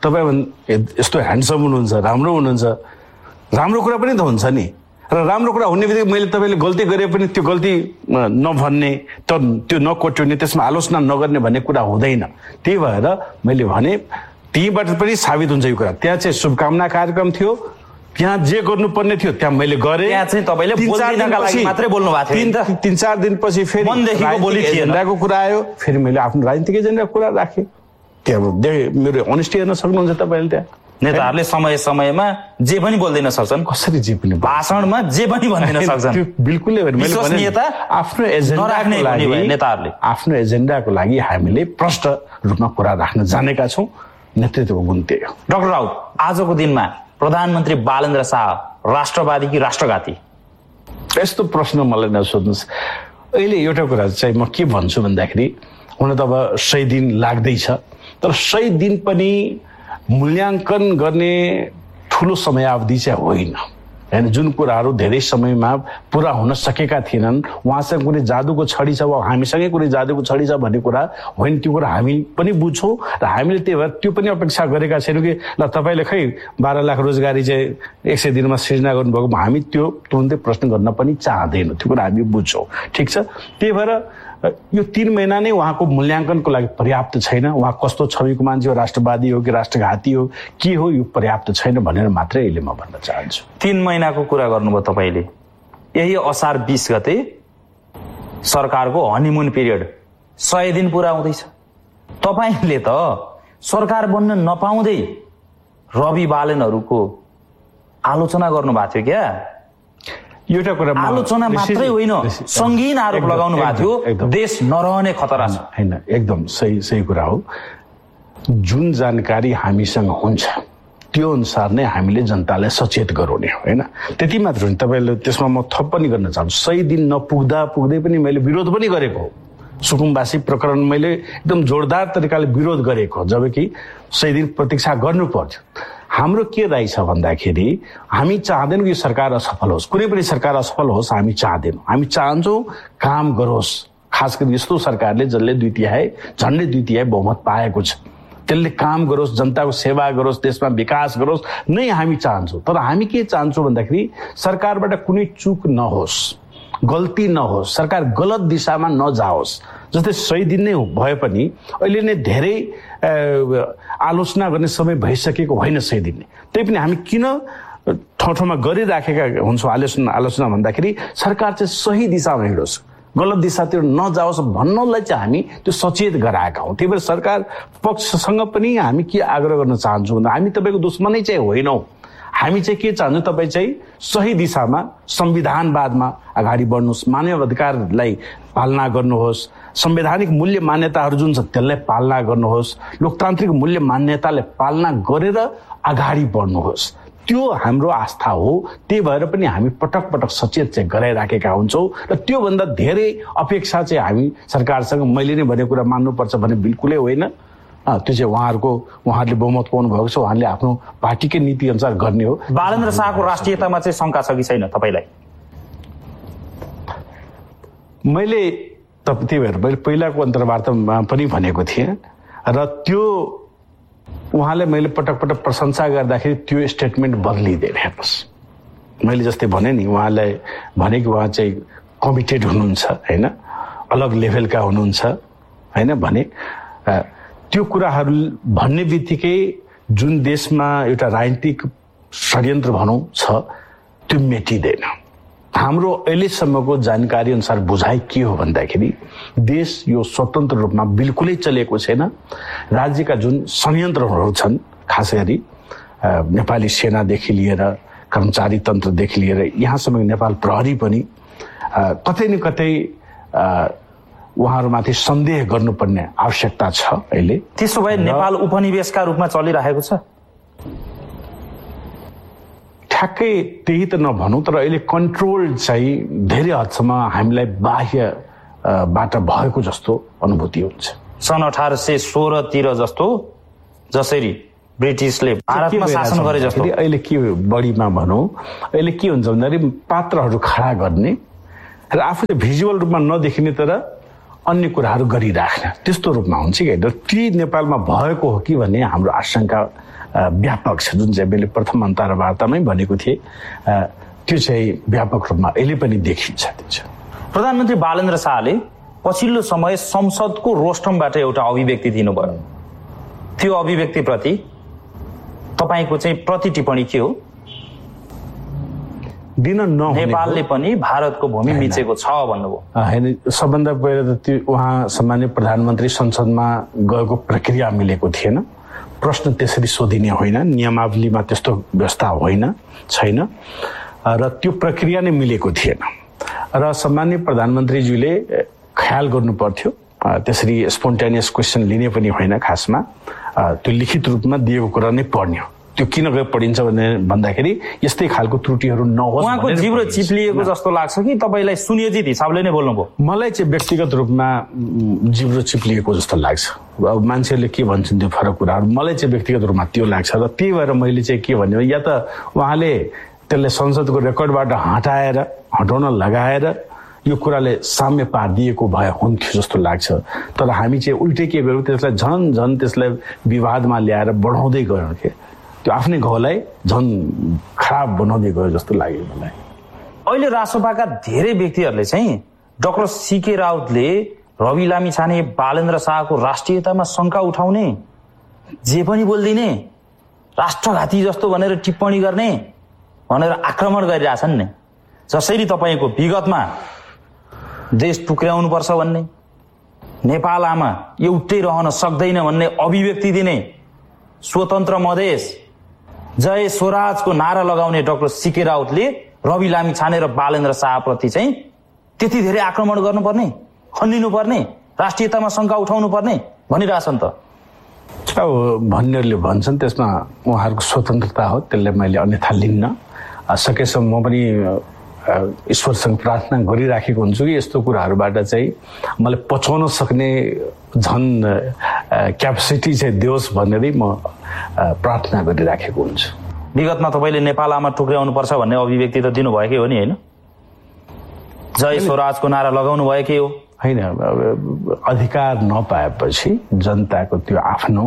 तपाईँ यस्तो ह्यान्डसम हुनुहुन्छ, राम्रो हुनुहुन्छ, राम्रो कुरा पनि त हुन्छ नि। र राम्रो कुरा हुने बित्तिकै मैले तपाईँले गल्ती गरे पनि त्यो गल्ती नभन्ने, त्यो नकोट्याउने, त्यसमा आलोचना नगर्ने भन्ने कुरा हुँदैन। त्यही भएर मैले भने त्यहीँबाट पनि साबित हुन्छ यो कुरा। त्यहाँ चाहिँ शुभकामना कार्यक्रम थियो, त्यहाँ जे गर्नुपर्ने थियो त्यहाँ मैले गरेँ। त्यहाँ चाहिँ तपाईँले बोल्दिनका लागि मात्रै बोल्नु भएको थियो। 3-4 दिनपछि फेरि मनदेखिको बोली थिएन, एजेन्डाको कुरा आयो, फेरि मैले आफ्नो राजनीतिक एजेन्डाको कुरा राखेँ। त्यहाँ मेरो अनेस्टी हेर्न सक्नुहुन्छ तपाईँले। त्यहाँ नेताहरूले समय समयमा जे पनि बोल्दिन सक्छन्, कसरी जे पनि भाषणमा जे पनि भन्दिन सक्छन्। त्यो बिल्कुलै होइन। मैले भने आफ्नो एजेन्डाको लागि, नेताहरूले आफ्नो एजेन्डाको लागि हामीले प्रष्ट रूपमा कुरा राख्न जानेका छौँ। नेतृत्वको गुण त्यही हो। डाक्टर राउत, आजको दिनमा प्रधानमन्त्री बालेन्द्र शाह राष्ट्रवादी कि राष्ट्रघाती? यस्तो प्रश्न मलाई नसोध्नुहोस्। अहिले एउटा कुरा चाहिँ म के भन्छु भन्दाखेरि, हुन त अब 100 दिन लाग्दैछ, तर 100 दिन पनि मूल्याङ्कन गर्ने ठुलो समयावधि चाहिँ होइन हैन। जुन कुराहरू धेरै समयमा पुरा हुन सकेका थिएनन्, उहाँसँग कुनै जादुको छडी छ वा हामीसँगै कुनै जादुको छडी छ भन्ने कुरा होइन। त्यो कुरा हामी पनि बुझ्छौँ र हामीले त्यही भएर त्यो पनि अपेक्षा गरेका छैनौँ कि ल तपाईँले खै 12 लाख रोजगारी चाहिँ 100 दिनमा सृजना गर्नुभएको। हामी त्यो तुरुन्तै प्रश्न गर्न पनि चाहँदैनौँ, त्यो कुरा हामी बुझ्छौँ, ठिक छ। त्यही भएर यो 3 महिना नै उहाँको मूल्याङ्कनको लागि पर्याप्त छैन। उहाँ कस्तो छविको मान्छे हो, राष्ट्रवादी हो कि राष्ट्रघाती हो, के हो, यो पर्याप्त छैन भनेर मात्रै अहिले म भन्न चाहन्छु। 3 महिनाको कुरा गर्नुभयो तपाईँले। यही असार 20 गते सरकारको हनीमुन पिरियड 100 दिन पुरा हुँदैछ। तपाईँले त सरकार बन्न नपाउँदै रवि बालेनहरूको आलोचना गर्नुभएको थियो क्या? एउटा कुरा आलोचना मात्रै होइन, संगीन आरोप लगाउनु भएको थियो, देश नरहने खतरा छ। हैन, एकदम सही कुरा हो। जुन जानकारी हामीसँग हुन्छ त्यो अनुसार नै हामीले जनतालाई सचेत गराउने हो हैन। त्यति मात्र होइन, तपाईँले त्यसमा म थप पनि गर्न चाहन्छु। 100 दिन नपुग्दै पनि मैले विरोध पनि गरेको हो। सुकुम्बासी प्रकरण मैले एकदम जोरदार तरिकाले विरोध गरेको, जबकि 100 दिन प्रतीक्षा गर्नु पर्थ्यो। हाम्रो के राय छ भन्दाखेरि, हामी चाहँदैनौँ कि सरकार असफल होस्, कुनै पनि सरकार असफल होस् हामी चाहँदैनौँ। हामी चाहन्छौँ काम गरोस्, खास गरी यस्तो सरकारले जसले झन्डै 2/3 बहुमत पाएको छ, त्यसले काम गरोस्, जनताको सेवा गरोस्, देशमा विकास गरोस् नै हामी चाहन्छौँ। तर हामी के चाहन्छौँ भन्दाखेरि सरकारबाट कुनै चुक नहोस्, गल्ती नहोस्, सरकार गलत दिशामा नजाओस्। जस्तै 100 दिन नै भए पनि अहिले नै धेरै आलोचना गर्ने समय भइसकेको होइन 100 दिन। त्यही पनि हामी किन ठाउँमा गरिराखेका हुन्छौँ आलोचना भन्दाखेरि सरकार चाहिँ सही दिशामा हिँडोस्, गलत दिशातिर नजाओस् भन्नलाई चाहिँ हामी त्यो सचेत गराएका हौँ। त्यही भएर सरकार पक्षसँग पनि हामी के आग्रह गर्न चाहन्छौँ भन्दा, हामी तपाईँको दुश्मनै चाहिँ होइनौँ, हामी चाहिँ के चाहन्छौँ, तपाईँ चाहिँ सही दिशामा संविधानवादमा अगाडि बढ्नुहोस्, मानव अधिकारलाई पालना गर्नुहोस्, संवैधानिक मूल्य मान्यताहरू जुन छ त्यसलाई पालना गर्नुहोस्, लोकतान्त्रिक मूल्य मान्यतालाई पालना गरेर अगाडि बढ्नुहोस्। त्यो हाम्रो आस्था हो। त्यही भएर पनि हामी पटक पटक सचेत चाहिँ गराइराखेका हुन्छौँ र त्योभन्दा धेरै अपेक्षा चाहिँ हामी सरकारसँग मैले नै भनेको कुरा मान्नुपर्छ भने बिल्कुलै होइन। त्यो चाहिँ उहाँहरूले बहुमत पाउनु भएको छ, उहाँले आफ्नो पार्टीकै नीति अनुसार गर्ने हो। बालेन्द्र शाहको राष्ट्रियतामा चाहिँ शङ्का छ कि छैन तपाईँलाई? मैले त्यही भएर मैले पहिलाको अन्तर्वार्तामा पनि भनेको थिएँ र त्यो उहाँले मैले पटक पटक प्रशंसा गर्दाखेरि त्यो स्टेटमेन्ट बदलिदिएन। हेर्नुहोस्, मैले जस्तै भने नि, उहाँलाई भने कि उहाँ चाहिँ कमिटेड हुनुहुन्छ होइन, अलग लेभलका हुनुहुन्छ होइन भने त्यो कुराहरू भन्ने बित्तिकै जुन देशमा एउटा राजनीतिक षड्यन्त्र भनौँ छ त्यो मेटिँदैन। हाम्रो अहिलेसम्मको जानकारी अनुसार बुझाइ के हो भन्दाखेरि देश यो स्वतन्त्र रूपमा बिल्कुलै चलेको छैन। राज्यका जुन संयन्त्रहरू छन्, खास गरी नेपाली सेनादेखि लिएर कर्मचारी तन्त्रदेखि लिएर यहाँसम्म नेपाल प्रहरी पनि कतै न कतै उहाँहरूमाथि सन्देह गर्नुपर्ने आवश्यकता छ अहिले। त्यसो भए नेपाल उपनिवेशका रूपमा चलिरहेको छ? ठ्याक्कै त्यही त नभनौँ, तर अहिले कन्ट्रोल चाहिँ धेरै हदसम्म हामीलाई बाह्यबाट भएको जस्तो अनुभूति हुन्छ। सन् 1816 जस्तो जसरी ब्रिटिसले भारतमा शासन गरे जस्तो अहिले के बढीमा भनौँ, अहिले के हुन्छ भन्दाखेरि पात्रहरू खडा गर्ने र आफूले भिजुअल रूपमा नदेखिने तर अन्य कुराहरू गरिराख्ने त्यस्तो रूपमा हुन्छ कि। ती नेपालमा भएको हो कि भन्ने हाम्रो आशंका व्यापक छ, जुन चाहिँ मैले प्रथम अन्तर्वार्तामै भनेको थिएँ। त्यो चाहिँ व्यापक रूपमा अहिले पनि देखिन्छ। त्यो छ प्रधानमन्त्री बालेन्द्र शाहले पछिल्लो समय संसदको रोस्टमबाट एउटा अभिव्यक्ति दिनुभयो। त्यो अभिव्यक्तिप्रति तपाईँको चाहिँ प्रति टिप्पणी के हो? दिन नेपालले पनि भारतको भूमि मिचेको छ भन्नुभयो। होइन, सबभन्दा पहिला त त्यो उहाँ सामान्य प्रधानमन्त्री संसदमा गएको प्रक्रिया मिलेको थिएन। प्रश्न त्यसरी सोधिने होइन, नियमावलीमा त्यस्तो व्यवस्था छैन र त्यो प्रक्रिया नै मिलेको थिएन र सामान्य प्रधानमन्त्रीज्यूले ख्याल गर्नु पर्थ्यो। त्यसरी स्पोन्टेनियस क्वेसन लिने पनि होइन, खासमा त्यो लिखित रूपमा दिएको कुरा नै पढ्ने हो। त्यो किन पढिन्छ भन्दाखेरि यस्तै खालको त्रुटिहरू नहोस्। उहाँको जिब्रो चिप्लिएको जस्तो लाग्छ कि तपाईँलाई सुनियोजित हिसाबले नै बोल्नुभयो? मलाई चाहिँ व्यक्तिगत रूपमा जिब्रो चिप्लिएको जस्तो लाग्छ। अब मान्छेहरूले के भन्छन् त्यो फरक कुराहरू, मलाई चाहिँ व्यक्तिगत रूपमा त्यो लाग्छ र त्यही भएर मैले चाहिँ के भन्यो, या त उहाँले त्यसलाई संसदको रेकर्डबाट हटाउन लगाएर यो कुराले साम्य पारिदिएको भए हुन्थ्यो जस्तो लाग्छ। तर हामी चाहिँ उल्टै के गर्यौँ, त्यसलाई झन् त्यसलाई विवादमा ल्याएर बढाउँदै गयौँ के, त्यो आफ्नै घाउलाई झन् खराब बनाउँदै गयो जस्तो लाग्यो मलाई। अहिले रासोपाका धेरै व्यक्तिहरूले चाहिँ डाक्टर सीके राउतले रवि लामिछाने बालेन्द्र शाहको राष्ट्रियतामा शङ्का उठाउने, जे पनि बोलिदिने, राष्ट्रघाती जस्तो भनेर टिप्पणी गर्ने भनेर आक्रमण गरिरहेछन् नि। जसरी तपाईँको विगतमा देश टुक्र्याउनुपर्छ भन्ने, नेपाल आमा एउटै रहन सक्दैन भन्ने अभिव्यक्ति दिने, स्वतन्त्र मधेस जय स्वराजको नारा लगाउने डाक्टर सीके राउतले रवि लामिछाने र बालेन्द्र शाहप्रति चाहिँ त्यति धेरै आक्रमण गर्नुपर्ने, खनिनुपर्ने, राष्ट्रियतामा शङ्का उठाउनु पर्ने भनिरहेछन् त। भन्नेहरूले भन्छन्, त्यसमा उहाँहरूको स्वतन्त्रता हो, त्यसलाई मैले अन्यथा लिन्न। सकेसम्म म पनि ईश्वरसँग प्रार्थना गरिराखेको हुन्छु कि यस्तो कुराहरूबाट चाहिँ मलाई पचाउन सक्ने झन् क्यापेसिटी चाहिँ दियोस् भनेरै म प्रार्थना गरिराखेको हुन्छु। विगतमा तपाईँले नेपाल आमा टुक्र्याउनु पर्छ भन्ने अभिव्यक्ति त दिनुभएकै हो नि, होइन? जय स्वराजको नारा लगाउनु भएकै हो होइन? अधिकार नपाएपछि जनताको त्यो आफ्नो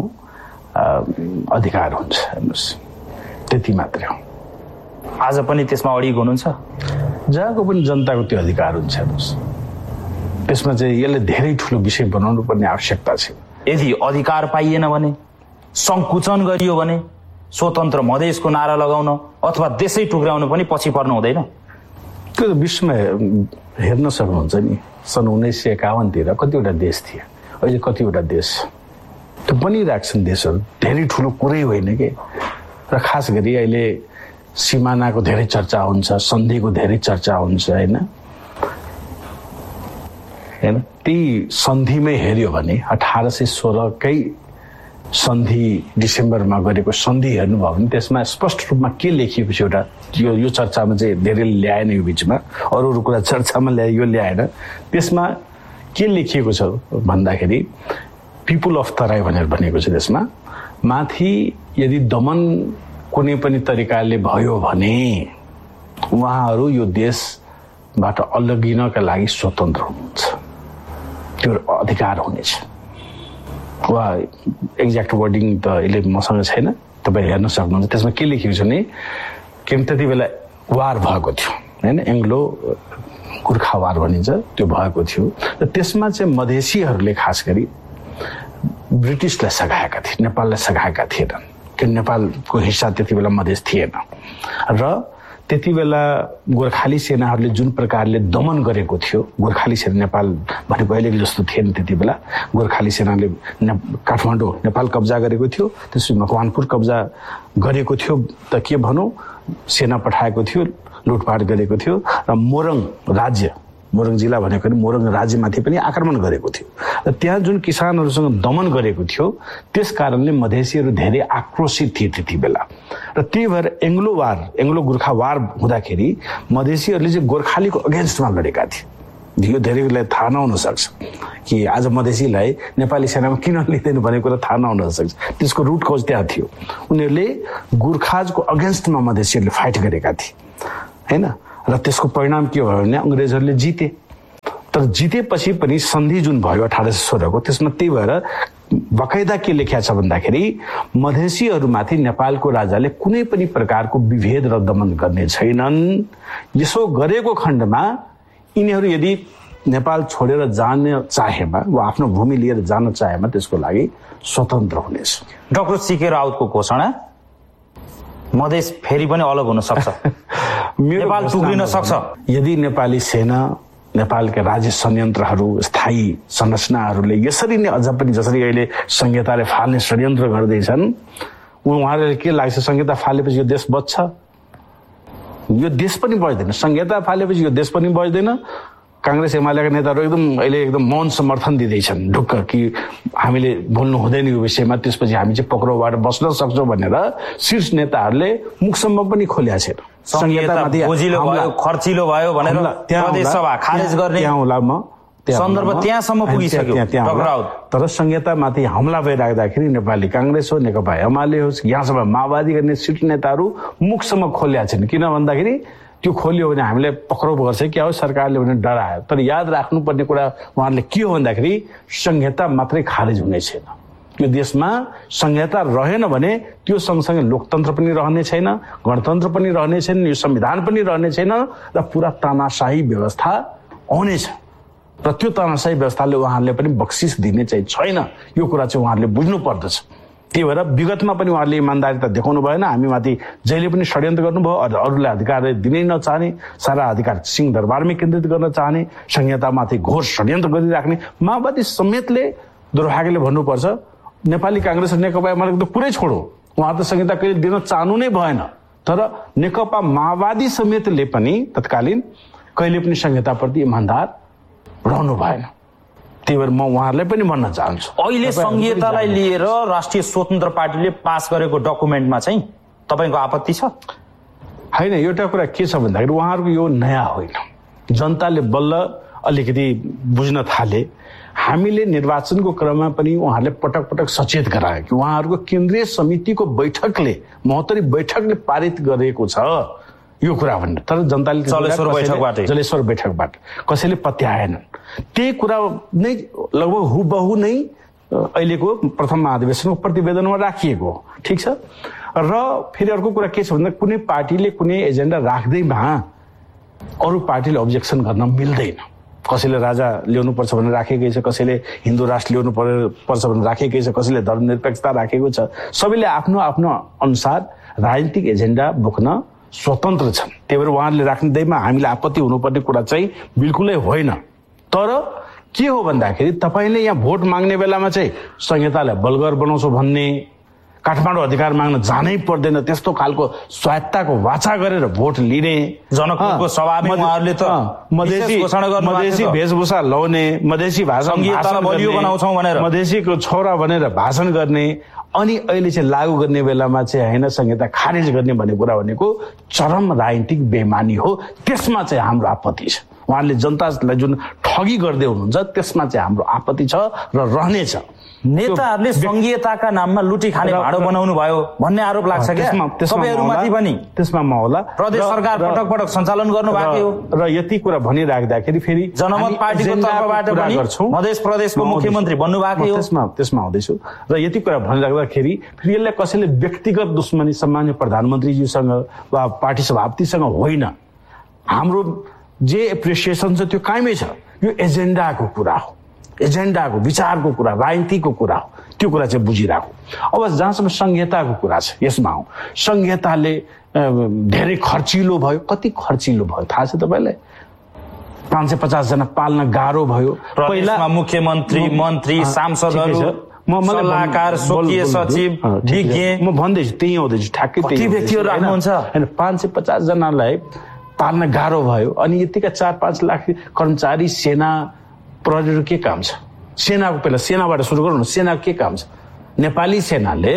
अधिकार हुन्छ, हेर्नुहोस्, त्यति मात्रै हो। आज पनि त्यसमा अडिग हुनुहुन्छ? जहाँको पनि जनताको त्यो अधिकार हुन्छ, हेर्नुहोस्। त्यसमा चाहिँ यसले धेरै ठुलो विषय बनाउनु पर्ने आवश्यकता छ। यदि अधिकार पाइएन भने, संकुचन गरियो भने स्वतन्त्र मधेसको नारा लगाउन अथवा देशै टुक्र्याउनु पनि पछि पर्नु हुँदैन? त्यो विश्वमा हेर्न सक्नुहुन्छ नि, सन् 1951 कतिवटा देश थिए, अहिले कतिवटा देश त्यो बनिरहेको छन् देशहरू। धेरै ठुलो कुरै होइन के। र खास गरी अहिले सिमानाको धेरै चर्चा हुन्छ, सन्धिको धेरै चर्चा हुन्छ होइन। ती सन्धिमै हेऱ्यो भने 1816 कै सन्धि डिसेम्बरमा गरेको सन्धि हेर्नुभयो भने त्यसमा स्पष्ट रूपमा के लेखिएको छ एउटा यो चर्चामा चाहिँ धेरै ल्याएन, यो बिचमा अरू कुरा चर्चामा ल्याए, यो ल्याएन। त्यसमा के लेखिएको छ भन्दाखेरि पिपुल अफ तराई भनेर भनेको छ। त्यसमा माथि यदि दमन कुनै पनि तरिकाले भयो भने उहाँहरू यो देशबाट अलगिनका लागि स्वतन्त्र हुनुहुन्छ, त्यो अधिकार हुनेछ। वा एक्ज्याक्ट वर्डिङ त अहिले मसँग छैन, तपाईँ हेर्न सक्नुहुन्छ। त्यसमा के लेखिएको छ भने किन त्यति बेला वार भएको थियो होइन, एङ्ग्लो गोर्खा वार भनिन्छ, त्यो भएको थियो र त्यसमा चाहिँ मधेसीहरूले खास गरी ब्रिटिसलाई सघाएका थिए, नेपाललाई सघाएका थिएनन्, किन नेपालको हिस्सा त्यति बेला मधेस थिएन। र त्यति बेला गोर्खाली सेनाहरूले जुन प्रकारले दमन गरेको थियो, गोर्खाली सेना नेपाल भनेको अहिलेको जस्तो थिएन, त्यति बेला गोर्खाली सेनाले काठमाडौँ नेपाल कब्जा गरेको थियो, त्यसपछि मकवानपुर कब्जा गरेको थियो, त के भनौँ सेना पठाएको थियो, लुटपाट गरेको थियो र मोरङ राज्य, मोरङ जिल्ला भनेको मोरङ राज्यमाथि पनि आक्रमण गरेको थियो र त्यहाँ जुन किसानहरूसँग दमन गरेको थियो त्यस कारणले मधेसीहरू धेरै आक्रोशित थिए त्यति बेला। र त्यही भएर एङ्ग्लो गोर्खा वार हुँदाखेरि मधेसीहरूले चाहिँ गोर्खालीको अगेन्स्टमा लडेका थिए। यो धेरैलाई थाहा नहुन सक्छ कि आज मधेसीलाई नेपाली सेनामा किन लिँदैन भन्ने कुरा थाहा नहुन सक्छ, त्यसको रुट कज त्यहाँ थियो। उनीहरूले गोर्खाजको अगेन्स्टमा मधेसीहरूले फाइट गरेका थिए होइन। र त्यसको परिणाम के भयो भने अङ्ग्रेजहरूले जिते, तर जितेपछि पनि सन्धि जुन भयो 1816 को, त्यसमा त्यही भएर बकाइदा के लेखिया छ भन्दाखेरि मधेसीहरूमाथि नेपालको राजाले कुनै पनि प्रकारको विभेद र दमन गर्ने छैनन्। यसो गरेको खण्डमा यिनीहरू यदि नेपाल छोडेर जान चाहेमा वा आफ्नो भूमि लिएर जान चाहेमा त्यसको लागि स्वतन्त्र हुनेछ। डाक्टर सीके राउतको घोषणा मधेस फेरि पनि अलग हुन सक्छ, नेपाल टुक्रिन सक्छ यदि नेपाली सेना, नेपालका राज्य संयन्त्रहरू, स्थायी संरचनाहरूले यसरी नै अझ पनि जसरी अहिले संहिताले फाल्ने षड्यन्त्र गर्दैछन्, उहाँहरूले के लाग्छ संहिता फालेपछि यो देश बच्छ? यो देश पनि बच्दैन। संहिता फालेपछि यो देश पनि बच्दैन। कांग्रेस एमालेका नेताहरू एकदम मौन समर्थन दिँदैछन् ढुक्क कि हामीले बोल्नु हुँदैन यो विषयमा, त्यसपछि हामी चाहिँ पक्राउबाट बस्न सक्छौँ भनेर शीर्ष नेताहरूले मुखसम्म पनि खोल्या छैन। संहितामाथि खर्चिलो भयो भनेर प्रदेश सभा खारेज गर्ने सन्दर्भ त्यहाँसम्म पुगिसक्यो। तर संहितामाथि हमला भइराख्दाखेरि नेपाली कांग्रेस हो, नेकपा एमाले होस्, यहाँसम्म माओवादी गर्ने शीर्ष नेताहरू मुखसम्म खोल्या छैन। किन भन्दाखेरि त्यो खोलियो भने हामीले पक्राउ गर्छ क्या हो सरकारले भने डरायो। तर याद राख्नुपर्ने कुरा उहाँहरूले के हो भन्दाखेरि संहिता मात्रै खारेज हुने छैन। यो देशमा संहिता रहेन भने त्यो सँगसँगै लोकतन्त्र पनि रहने छैन, गणतन्त्र पनि रहने छैन, यो संविधान पनि रहने छैन र पुरा तानाशाही व्यवस्था आउनेछ। र त्यो तानाशाही व्यवस्थाले उहाँहरूले पनि बक्सिस दिने चाहिँ छैन। यो कुरा चाहिँ उहाँहरूले बुझ्नु पर्दछ। त्यही भएर विगतमा पनि उहाँहरूले इमान्दारिता देखाउनु भएन। हामीमाथि जहिले पनि षड्यन्त्र गर्नुभयो, अरूलाई अधिकार दिनै नचाहने, सारा अधिकार सिंह दरबारमै केन्द्रित गर्न चाहने, संहितामाथि घोर षड्यन्त्र गरिराख्ने माओवादी समेतले दुर्भाग्यले भन्नुपर्छ नेपाली कांग्रेस र नेकपा एमालेको त कुरै छोडो, उहाँ त संहिता कहिले दिन चाहनु नै भएन। तर नेकपा माओवादी समेतले पनि तत्कालीन कहिले पनि संहिताप्रति इमान्दार रहनु भएन। त्यही भएर म उहाँहरूलाई पनि भन्न चाहन्छु, अहिले संहितालाई लिएर राष्ट्रिय स्वतन्त्र पार्टीले पास गरेको डकुमेन्टमा चाहिँ तपाईँको आपत्ति छ? होइन, एउटा कुरा के छ भन्दाखेरि उहाँहरूको यो नयाँ होइन, जनताले बल्ल अलिकति बुझ्न थाले। हामीले निर्वाचनको क्रममा पनि उहाँहरूले पटक पटक सचेत गरायो कि उहाँहरूको केन्द्रीय समितिको बैठकले, महोत्तरी बैठकले पारित गरेको छ यो कुरा भन्ने, तर जनताले जलेश्वर बैठकबाट कसैले पत्याएनन्। त्यही कुरा नै लगभग हुबहु नै अहिलेको प्रथम महाधिवेशनको प्रतिवेदनमा राखिएको हो। ठिक छ। र फेरि अर्को कुरा के छ भन्दा कुनै पार्टीले कुनै एजेन्डा राख्दैमा अरू पार्टीले अब्जेक्सन गर्न मिल्दैन। कसैले राजा ल्याउनुपर्छ भनेर राखेकै छ, कसैले हिन्दू राष्ट्र ल्याउनु पर्छ भनेर राखेकै छ, कसैले धर्मनिरपेक्षता राखेको छ। सबैले आफ्नो आफ्नो अनुसार राजनीतिक एजेन्डा बोक्न स्वतन्त्र छन्। त्यही भएर उहाँहरूले राख्दैमा हामीले आपत्ति हुनुपर्ने कुरा चाहिँ बिल्कुलै होइन। तर के हो भन्दाखेरि तपाईँले यहाँ भोट माग्ने बेलामा चाहिँ संहितालाई बलगर बनाउँछु भन्ने, काठमाडौँ अधिकार माग्न जानै पर्दैन त्यस्तो खालको स्वायत्ताको वाचा गरेर भोट लिने जनकपुरको सभामा उहाँहरूले त मधेसी वेशभूषा लाउने मधेसी भाषा बनाउँछौँ भनेर मधेसीको छोरा भनेर भाषण गर्ने अनि अहिले चाहिँ लागू गर्ने बेलामा चाहिँ होइन संहिता खारेज गर्ने भन्ने कुरा भनेको चरम राजनीतिक बेइमानी हो। त्यसमा चाहिँ हाम्रो आपत्ति छ। उहाँले जनतालाई जुन ठगी गर्दै हुनुहुन्छ त्यसमा चाहिँ हाम्रो आपत्ति छ र रहनेछ। नेताहरूले संघीयताका नाममा लुटी खाने भाडो बनाउनु भयो भन्ने आरोप लाग्छ क्या तपाईहरुमाथि पनि। त्यसमा म होला प्रदेश सरकार पटक पटक सञ्चालन गर्नु भएको हो र यति कुरा भनिराख्दाखेरि फेरि जनमत पार्टीको तर्फबाट पनि मधेस प्रदेशको मुख्यमन्त्री बन्नु भएको हो। त्यसमा आउँदैछु र यति कुरा भनिराख्दाखेरि फेरि यसलाई कसैले व्यक्तिगत दुश्मनी सम्मान्य प्रधानमन्त्रीज्यूसँग वा पार्टी सभापतिसँग होइन। हाम्रो जे एप्रिसिएसन छ त्यो कायमै छ। यो एजेन्डाको कुरा हो, एजेन्डाको विचारको कुरा, राजनीतिको कुरा हो। त्यो कुरा चाहिँ बुझिराखौँ। अब जहाँसम्म संहिताको कुरा छ यसमा हो। संहिताले धेरै खर्चिलो भयो। कति खर्चिलो भयो थाहा छ तपाईँलाई? 550 जना पाल्न गाह्रो भयो। पहिला मुख्यमन्त्री, मन्त्री, सांसदहरू, सल्लाहकार, स्वकीय सचिव, विज्ञ, म भन्दैछु त्यही आउँदैछु ठ्याक्कै त्यही व्यक्तिहरू राख्नुहुन्छ। हैन 550 जनालाई पाल्न गाह्रो भयो। अनि यतिका 4-5 लाख कर्मचारी, सेना, प्रहरीको के काम छ? सेनाको पहिला सेनाबाट सुरु गरौँ न। सेनाको के काम छ? नेपाली सेनाले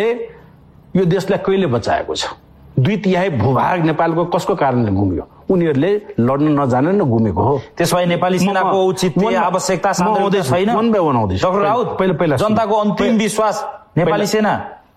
यो देशलाई कहिले बचाएको छ? 2/3 भूभाग नेपालको कसको कारणले गुम्यो? उनीहरूले लड्न नजानेर न गुमेको हो। त्यसपछि नेपाली सेनाको औचित्य, आवश्यकता सान्दर्भिकता छैन। वन बाई वन आउँदैछ। डाक्टर राउत, पहिला जनताको अन्तिम विश्वास नेपाली सेना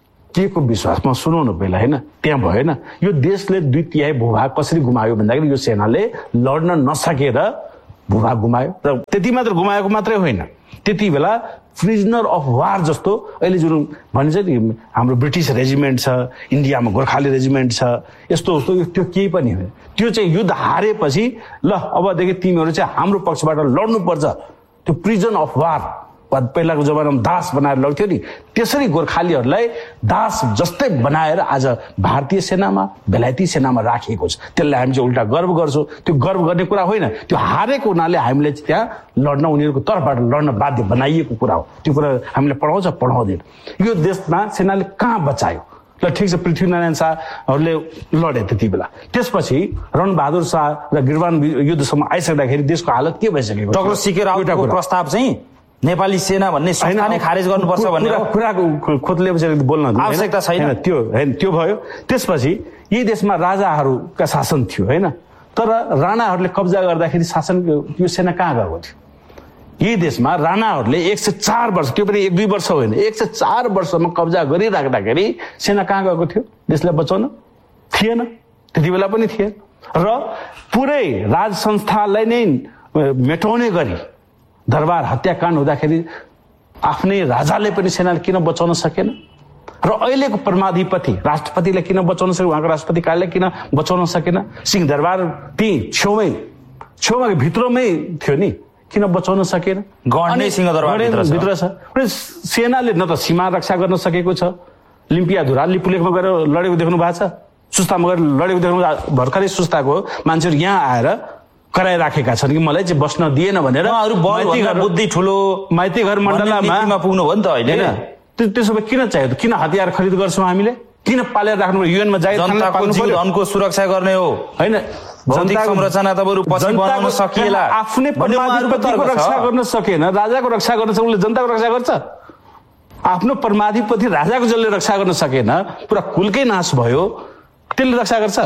के को विश्वास? म सुनाउनु पहिला हैन। त्यहाँ भएन। यो देशले 2/3 भूभाग कसरी गुमायो भन्दाखेरि यो सेनाले लड्न नसकेर भूभाग गुमायो। र त्यति मात्र गुमाएको मात्रै होइन, त्यति बेला प्रिजनर अफ वार जस्तो अहिले जुन भनिन्छ नि हाम्रो ब्रिटिस रेजिमेन्ट छ, इन्डियामा गोर्खाली रेजिमेन्ट छ, यस्तो उस्तो त्यो केही पनि होइन। त्यो चाहिँ युद्ध हारेपछि ल अबदेखि तिमीहरू चाहिँ हाम्रो पक्षबाट लड्नुपर्छ। त्यो प्रिजन अफ वार पहिलाको जमानामा दास बनाएर लड्थ्यो नि, त्यसरी गोर्खालीहरूलाई दास जस्तै बनाएर आज भारतीय सेनामा, बेलायती सेनामा राखिएको छ। त्यसलाई हामी चाहिँ उल्टा गर्व गर्छौँ। त्यो गर्व गर्ने कुरा होइन, त्यो हारेको हुनाले हामीले त्यहाँ लड्न, उनीहरूको तर्फबाट लड्न बाध्य बनाइएको कुरा हो। त्यो कुरा हामीले पढाउँछ पढाउँदैन। यो देशमा सेनाले कहाँ बचायो? ल ठिक छ, पृथ्वीनारायण शाहहरूले लडे त्यति बेला। त्यसपछि रणबहादुर शाह र गिरवान युद्धसम्म आइसक्दाखेरि देशको हालत के भइसकेको? डाक्टर सीके रावतको प्रस्ताव चाहिँ नेपाली सेना भन्ने संस्था नै खारेज गर्नुपर्छ भन्ने कुराको खोतलेपछि बोल्न आवश्यकता छैन। त्यो हैन, त्यो भयो। त्यसपछि यही देशमा राजाहरूका शासन थियो हैन, तर राणाहरूले कब्जा गर्दाखेरि शासन यो सेना कहाँ गएको थियो? यही देशमा राणाहरूले 104 वर्ष, त्यो पनि 1-2 वर्ष होइन, 104 वर्षसम्म कब्जा गरिराख्दाखेरि सेना कहाँ गएको थियो? देशलाई बचाउन थिएन, त्यति बेला पनि थिएन। र पुरै राज संस्थालाई नै मेटाउने गरी दरबार हत्याकाण्ड हुँदाखेरि आफ्नै राजाले पनि सेनाले किन बचाउन सकेन? र अहिलेको परमाधिपति राष्ट्रपतिले किन बचाउन सकेन? उहाँको राष्ट्रपति कार्यालय किन बचाउन सकेन? सिंहदरबार त्यही छेउमा भित्रमै थियो नि, किन बचाउन सकेन? गढ सिंहदरबार भित्र छ। सेनाले न त सीमा रक्षा गर्न सकेको छ। लिम्पियाधुरा लिपुलेखमा गएर लडेको देख्नु भएको छ? सुस्तामा गएर लडेको देख्नु? भर्खरै सुस्ताको मान्छेहरू यहाँ आएर कराइराखेका छन् कि मलाई चाहिँ बस्न दिएन भनेर। बुद्धि ठुलो माइती घर मण्डलामा पुग्नु भयो नि त अहिले। त्यसो भए किन चाहियो? किन हतियार खरिद गर्छौँ हामीले? किन पालेर राख्नु? युएनमा जागिर धनको सुरक्षा गर्ने हो होइन? भौतिक संरचना त बरु पछि बनाउन सकिएला। आफ्नै परमाधिपतिको रक्षा गर्न सकेन, राजाको रक्षा गर्न सकेन, उसले जनताको रक्षा गर्छ? आफ्नो परमाधिपति राजाको जसले रक्षा गर्न सकेन, पुरा कुलकै नाश भयो, त्यसले रक्षा गर्छ?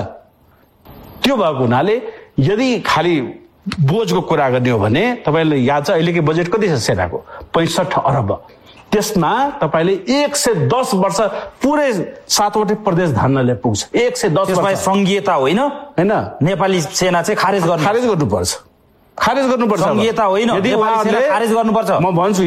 त्यो भएको हुनाले यदि खाली बोझको कुरा गर्ने हो भने तपाईँले याद छ अहिलेको बजेट कति छ सेनाको? 65 अरब। त्यसमा तपाईँले 110 वर्ष पुरै 7वटै प्रदेश धान्नले पुग्छ। 110 वर्ष। संघीयता होइन हैन? नेपाली सेना चाहिँ खारेज गर्नुपर्छ। संघीयता होइन, खारेज गर्नुपर्छ। म भन्छु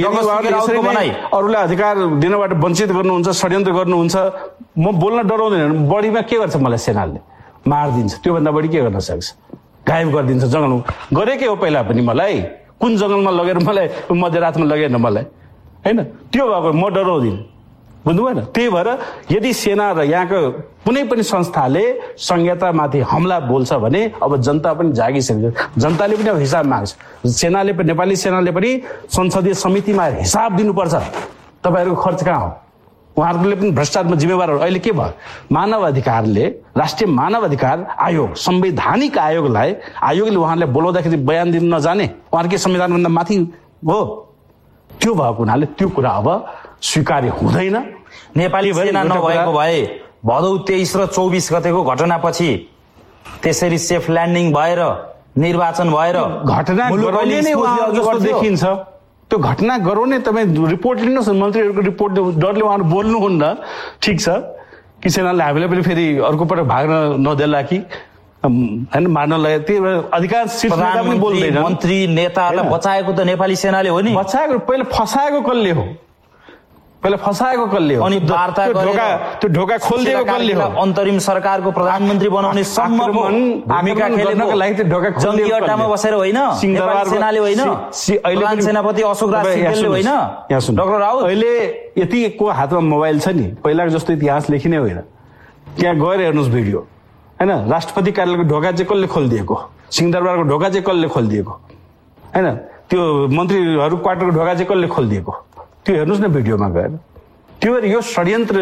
अरूलाई अधिकार दिनबाट वञ्चित गर्नुहुन्छ, षड्यन्त्र गर्नुहुन्छ। म बोल्न डराउँदैन। बढीमा के गर्छ मलाई सेनाले? मारिदिन्छ। त्योभन्दा बढी के गर्न सक्छ? गायब गरिदिन्छ जङ्गलमा। गरेकै हो पहिला पनि मलाई। कुन जङ्गलमा लगेर मलाई मध्यरातमा लगेन मलाई हैन? त्यो भएको म डराउँदिन, बुझ्नु भएन? त्यही भएर यदि सेना र यहाँको कुनै पनि संस्थाले संहितामाथि हमला बोल्छ भने अब जनता पनि जागिसकेको छ। जनताले पनि अब हिसाब माग्छ। सेनाले पनि, नेपाली सेनाले पनि संसदीय समितिमा हिसाब दिनुपर्छ। तपाईँहरूको खर्च कहाँ हो? उहाँहरूले पनि भ्रष्टाचारमा जिम्मेवारहरू। अहिले के भयो, मानव अधिकारले राष्ट्रिय मानव अधिकार आयोग संवैधानिक आयोगले उहाँलाई बोलाउँदाखेरि बयान दिन नजाने, उहाँहरूकै संविधानभन्दा माथि हो, त्यो भएको हुनाले त्यो कुरा अब स्वीकार्य हुँदैन। नेपाली सेना नभएको भए भदौ 23 र 24 गतेको घटनापछि त्यसरी सेफ ल्यान्डिङ भएर निर्वाचन भएर घटना गराउने नै जस्तो देखिन्छ। त्यो घटना गराउने तपाईँ रिपोर्ट लिनुहोस् न, मन्त्रीहरूको रिपोर्ट डरले उहाँहरू बोल्नुहुन्न, ठिक छ कि सेनाले हामीलाई पनि फेरि अर्को पटक भाग्न नदेला कि होइन मार्न लाग्यो, त्यो अधिकांश शीर्ष नेता पनि बोल्दैन। मन्त्री नेतालाई बचाएको त नेपाली सेनाले हो नि। बचाएको पहिले फसाएको कसले हो, पहिले फसाएको कसले हो, अनि वार्ता त्यो ढोका खोलिदिएको कसले हो, अन्तरिम सरकारको प्रधानमन्त्री बनाउने सम्मको भूमिका खेलेको जङ्गी अड्डामा बसेर होइन, नेपाली सेनाले होइन, प्रधान सेनापति अशोक राज सिंहदेलले होइन, डाक्टर राउत। अहिले यतिको हातमा मोबाइल छ नि, पहिलाको जस्तो इतिहास लेखिने होइन, त्यहाँ गएर हेर्नुहोस् भिडियो होइन। राष्ट्रपति कार्यालयको ढोका चाहिँ कसले खोलिदिएको, सिंहदरबारको ढोका चाहिँ कसले खोलिदिएको होइन, त्यो मन्त्रीहरू क्वार्टरको ढोका चाहिँ कसले खोलिदिएको, त्यो हेर्नुहोस् न भिडियोमा गएर। त्यो यो षड्यन्त्र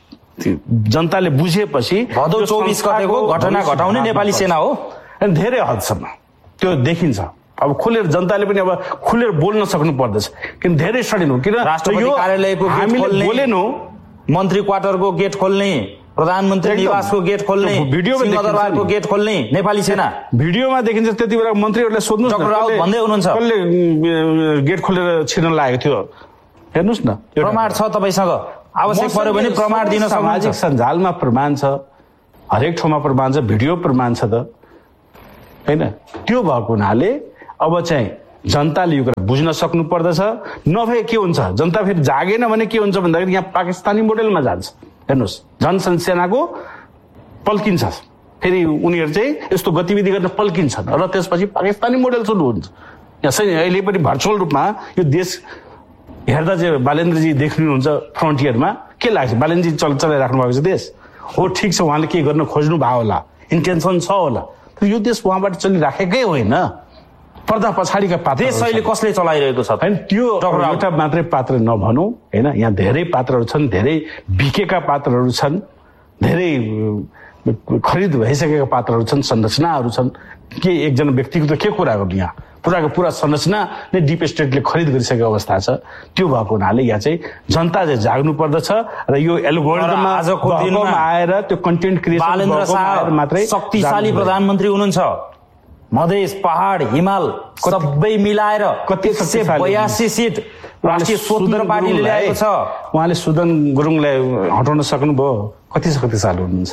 जनताले बुझेपछि भदौ 24 गतेको घटना घटाउने नेपाली सेना हो। धेरै हदसम्म त्यो देखिन्छ। अब खुलेर जनताले पनि अब खुलेर बोल्न सक्नु पर्दछ, किन धेरै षड्यन्त्र, किन राष्ट्रपति कार्यालयको गेट खोल्ने, मन्त्री क्वार्टरको गेट खोल्ने, प्रधानमन्त्री निवासको गेट खोल्ने, सिंहदरबारको गेट खोल्ने नेपाली सेना भिडियोमा देखिन्छ। त्यति बेला मन्त्रीहरूलाई सोध्नु डाक्टर राउत भन्दै हुनुहुन्छ कसले गेट खोलेर छिर्न लागेको थियो, हेर्नुहोस् न। प्रमाण छ तपाईसँग, आवश्यक पर्यो भने प्रमाण दिन सक्नुहुन्छ। सामाजिक सञ्जालमा प्रमाण छ, हरेक ठाउँमा प्रमाण छ, भिडियो प्रमाण छ त होइन। त्यो भएको हुनाले अब चाहिँ जनताले यो कुरा बुझ्न सक्नु पर्दछ। नभए के हुन्छ, जनता फेरि जागेन भने के हुन्छ भन्दाखेरि यहाँ पाकिस्तानी मोडेलमा जान्छ। हेर्नुहोस्, जनसेनाको पल्किन्छ, फेरि उनीहरू चाहिँ यस्तो गतिविधि गर्न पल्किन्छन् र त्यसपछि पाकिस्तानी मोडेल सुरु हुन्छ। यहाँ अहिले पनि भर्चुअल रूपमा यो देश हेर्दा चाहिँ बालेन्द्रजी देख्नुहुन्छ फ्रन्टियरमा, के लाग्छ, बालेन्द्रजी चलाइराख्नु भएको छ देश हो, ठिक छ, उहाँले के गर्न खोज्नु भयो होला, इन्टेन्सन छ होला, तर यो देश उहाँबाट चलिराखेकै होइन, पर्दा पछाडिका पात्र देश अहिले कसले चलाइरहेको छ होइन। त्यो एउटा मात्रै पात्र नभनौँ होइन, यहाँ धेरै पात्रहरू छन्, धेरै बिकेका पात्रहरू छन्, धेरै खरिद भइसकेका पात्रहरू छन्, संरचनाहरू छन्। के एकजना व्यक्तिको त के कुरा गर्नु, यहाँ पुराको पुरा संरचना नै डिप स्टेटले खरिद गरिसकेको अवस्था छ। त्यो भएको हुनाले यहाँ चाहिँ जनता चाहिँ जाग्नु पर्दछ र यो एल्गोरिदममा आजको दिनमा आएर त्यो कन्टेन्ट क्रिएसन बालेन्द्र शाह मात्रै शक्तिशाली प्रधानमन्त्री हुनुहुन्छ। मधेस, पहाड, हिमाल सबै मिलाएर 182 सिट राष्ट्रिय स्वतन्त्र पार्टीले ल्याएको छ। उहाँले सुदन गुरुङलाई हटाउन सक्नुभयो, कति साल हुनुहुन्छ?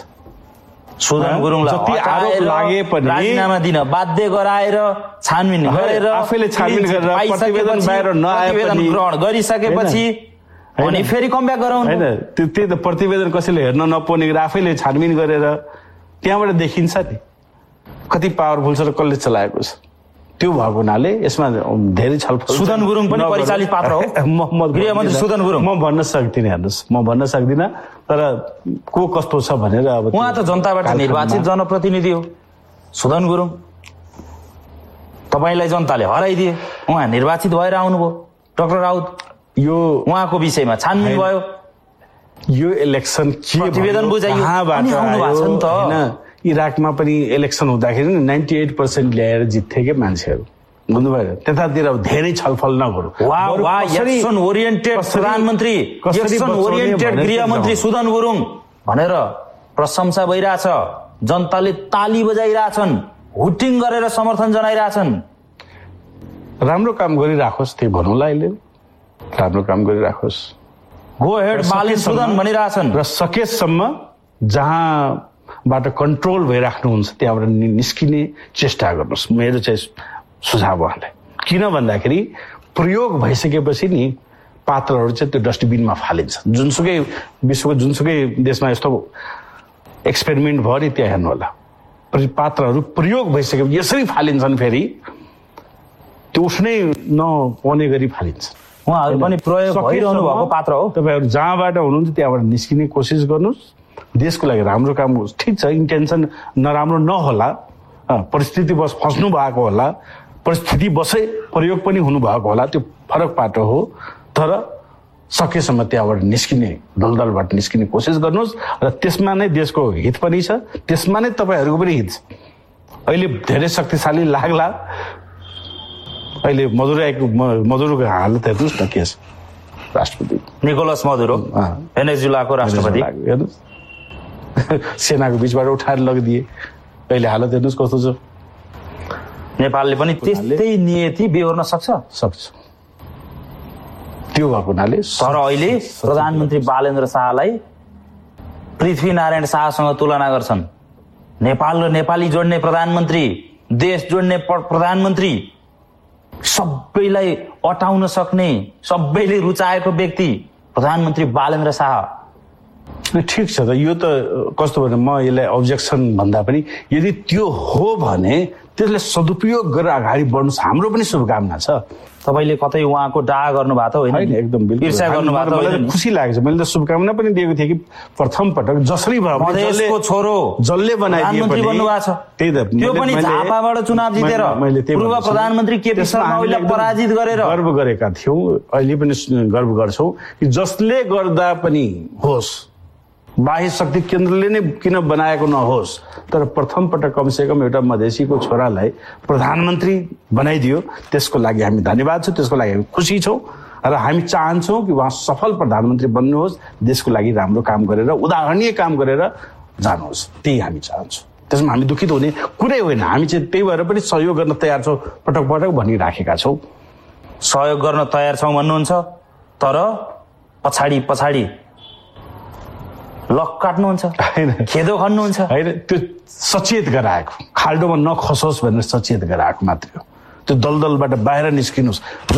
सुदन गुरुङलाई जति आरोप लागे पनि राजीनामा दिन बाध्य गराएर छानबिन गरेर आफैले छानबिन गरेर प्रतिवेदन बाहिर नआए पनि ग्रहण गरिसकेपछि अनि फेरि कमब्याक गराउनु हैन। त्यही त प्रतिवेदन कसैले हेर्न नपाउने आफैले छानबिन गरेर त्यहाँबाट देखिन्छ नि कति पावरफुल छ र कसले चलाएको छ। त्यो भएको हुनाले यसमा धेरै छलफल। सुदन गुरुङ पनि परिचालित पात्र हो, गृहमन्त्री सुदन गुरुङ। म भन्न सक्दिनँ, हेर्नुहोस्, म भन्न सक्दिनँ, तर को कस्तो छ भनेर अब उहाँ त जनताबाट निर्वाचित जनप्रतिनिधि हो। सुदन गुरुङ तपाईलाई जनताले हराइदिए, उहाँ निर्वाचित भएर आउनुभयो। डाक्टर राउत, यो उहाँको विषयमा छानबिन भयो, यो इलेक्सन के प्रतिवेदन बुझाइयो, कहाँबाट आयो त हैन। इराकमा पनि इलेक्सन हुँदाखेरि 98% ल्याएर जित्थेकै मान्छेहरू बुझ्नुभयो। त्यतातिर धेरै छलफल नगरौँ। एक्सन ओरिएन्टेड प्रधानमन्त्री, एक्सन ओरिएन्टेड गृहमन्त्री सुदन गुरुङ भनेर प्रशंसा भइरहेछ। जनताले ताली बजाइरहेछन्, हुटिङ गरेर समर्थन जनाइरहेछन्। राम्रो काम गरिराखोस्, त्यही भनौँला अहिले, राम्रो काम गरिराखोस्। गो हेड बालेन सुदन भनिरहेछन् र सकेसम्म जहाँबाट कन्ट्रोल भइराख्नुहुन्छ त्यहाँबाट निस्किने चेष्टा गर्नुहोस्। मेरो चाहिँ सुझाव उहाँलाई। किन भन्दाखेरि प्रयोग भइसकेपछि नि पात्रहरू चाहिँ त्यो डस्टबिनमा फालिन्छ। जुनसुकै विश्वको जुनसुकै देशमा यस्तो एक्सपेरिमेन्ट भयो नि त्यहाँ हेर्नु होला, पात्रहरू प्रयोग भइसकेपछि यसरी फालिन्छन्, फेरि त्यो उठ्नै नपाउने गरी फालिन्छ। उहाँहरू पनि प्रयोग भइरहनु भएको पात्र हो। तपाईँहरू जहाँबाट हुनुहुन्छ त्यहाँबाट निस्किने कोसिस गर्नुहोस्। देशको लागि राम्रो काम होस्। ठिक छ, इन्टेन्सन नराम्रो नहोला, परिस्थिति बस फस्नु भएको होला, परिस्थिति बसै प्रयोग पनि हुनुभएको होला, त्यो फरक पाटो हो। तर सकेसम्म त्यहाँबाट निस्किने दलदलबाट निस्किने कोसिस गर्नुहोस् र त्यसमा नै देशको हित पनि छ, त्यसमा नै तपाईँहरूको पनि हित छ। अहिले धेरै शक्तिशाली लाग्ला, अहिले मधुरोको हालत हेर्नुहोस् न के छ। राष्ट्रपति निकोलस मधुरो भेनेजुलाको राष्ट्रपति हेर्नुहोस्, सेनाको बिचबाट उठाएर लगिदिए। अहिले हालत हेर्नुहोस् कस्तो छ। नेपालले पनि त्यस्तै नियति बेहोर्न सक्छ। त्यो भएको हुनाले तर अहिले प्रधानमन्त्री बालेन्द्र शाहलाई पृथ्वीनारायण शाहसँग तुलना गर्छन्। नेपाल र नेपाली जोड्ने प्रधानमन्त्री, देश जोड्ने प्रधानमन्त्री, सबैलाई अटाउन सक्ने, सबैले रुचाएको व्यक्ति प्रधानमन्त्री बालेन्द्र शाह। ठिक छ त, यो त कस्तो भने म यसलाई अब्जेक्सन भन्दा पनि यदि त्यो हो भने त्यसलाई सदुपयोग गरेर अगाडि बढ्नुहोस्, हाम्रो पनि शुभकामना छ। तपाईले कतै उहाँको डाहा गर्नु भएको होइन? एकदम बिल्कुल ईर्ष्या गर्नु भएको होइन? खुसी लागेको छ। मैले त शुभकामना पनि दिएको थिएँ कि प्रथम पटक जसरी मधेसको छोरो जसले बनाइदिए प्रधानमन्त्री बन्नु भएको छ। त्यही त, त्यो पनि झापाबाट चुनाव जितेर पूर्व प्रधानमन्त्री केपी शर्मा ओलीलाई पराजित गरेर गर्व गरेका थियौँ। अहिले पनि गर्व गर्छौँ कि जसले गर्दा पनि होस्, बाह्य शक्ति केन्द्रले नै किन बनाएको नहोस्, तर प्रथम पटक कमसेकम एउटा मधेसीको छोरालाई प्रधानमन्त्री बनाइदियो। त्यसको लागि हामी धन्यवाद छौँ, त्यसको लागि हामी खुसी छौँ र हामी चाहन्छौँ कि उहाँ सफल प्रधानमन्त्री बन्नुहोस्, देशको लागि राम्रो काम गरेर, उदाहरणीय काम गरेर जानुहोस्। त्यही हामी चाहन्छौँ। त्यसमा हामी दुखित हुने कुरै होइन। हामी चाहिँ त्यही भएर पनि सहयोग गर्न तयार छौँ, पटक पटक भनिराखेका छौँ। सहयोग गर्न तयार छौँ भन्नुहुन्छ, तर पछाडि लक काट्नुहुन्छ, खेदो खन्नुहुन्छ। होइन, त्यो सचेत गराएको, खाल्डोमा नखसोस् भनेर सचेत गराएको मात्रै हो। त्यो दलदलबाट बाहिर निस्किनुहोस्।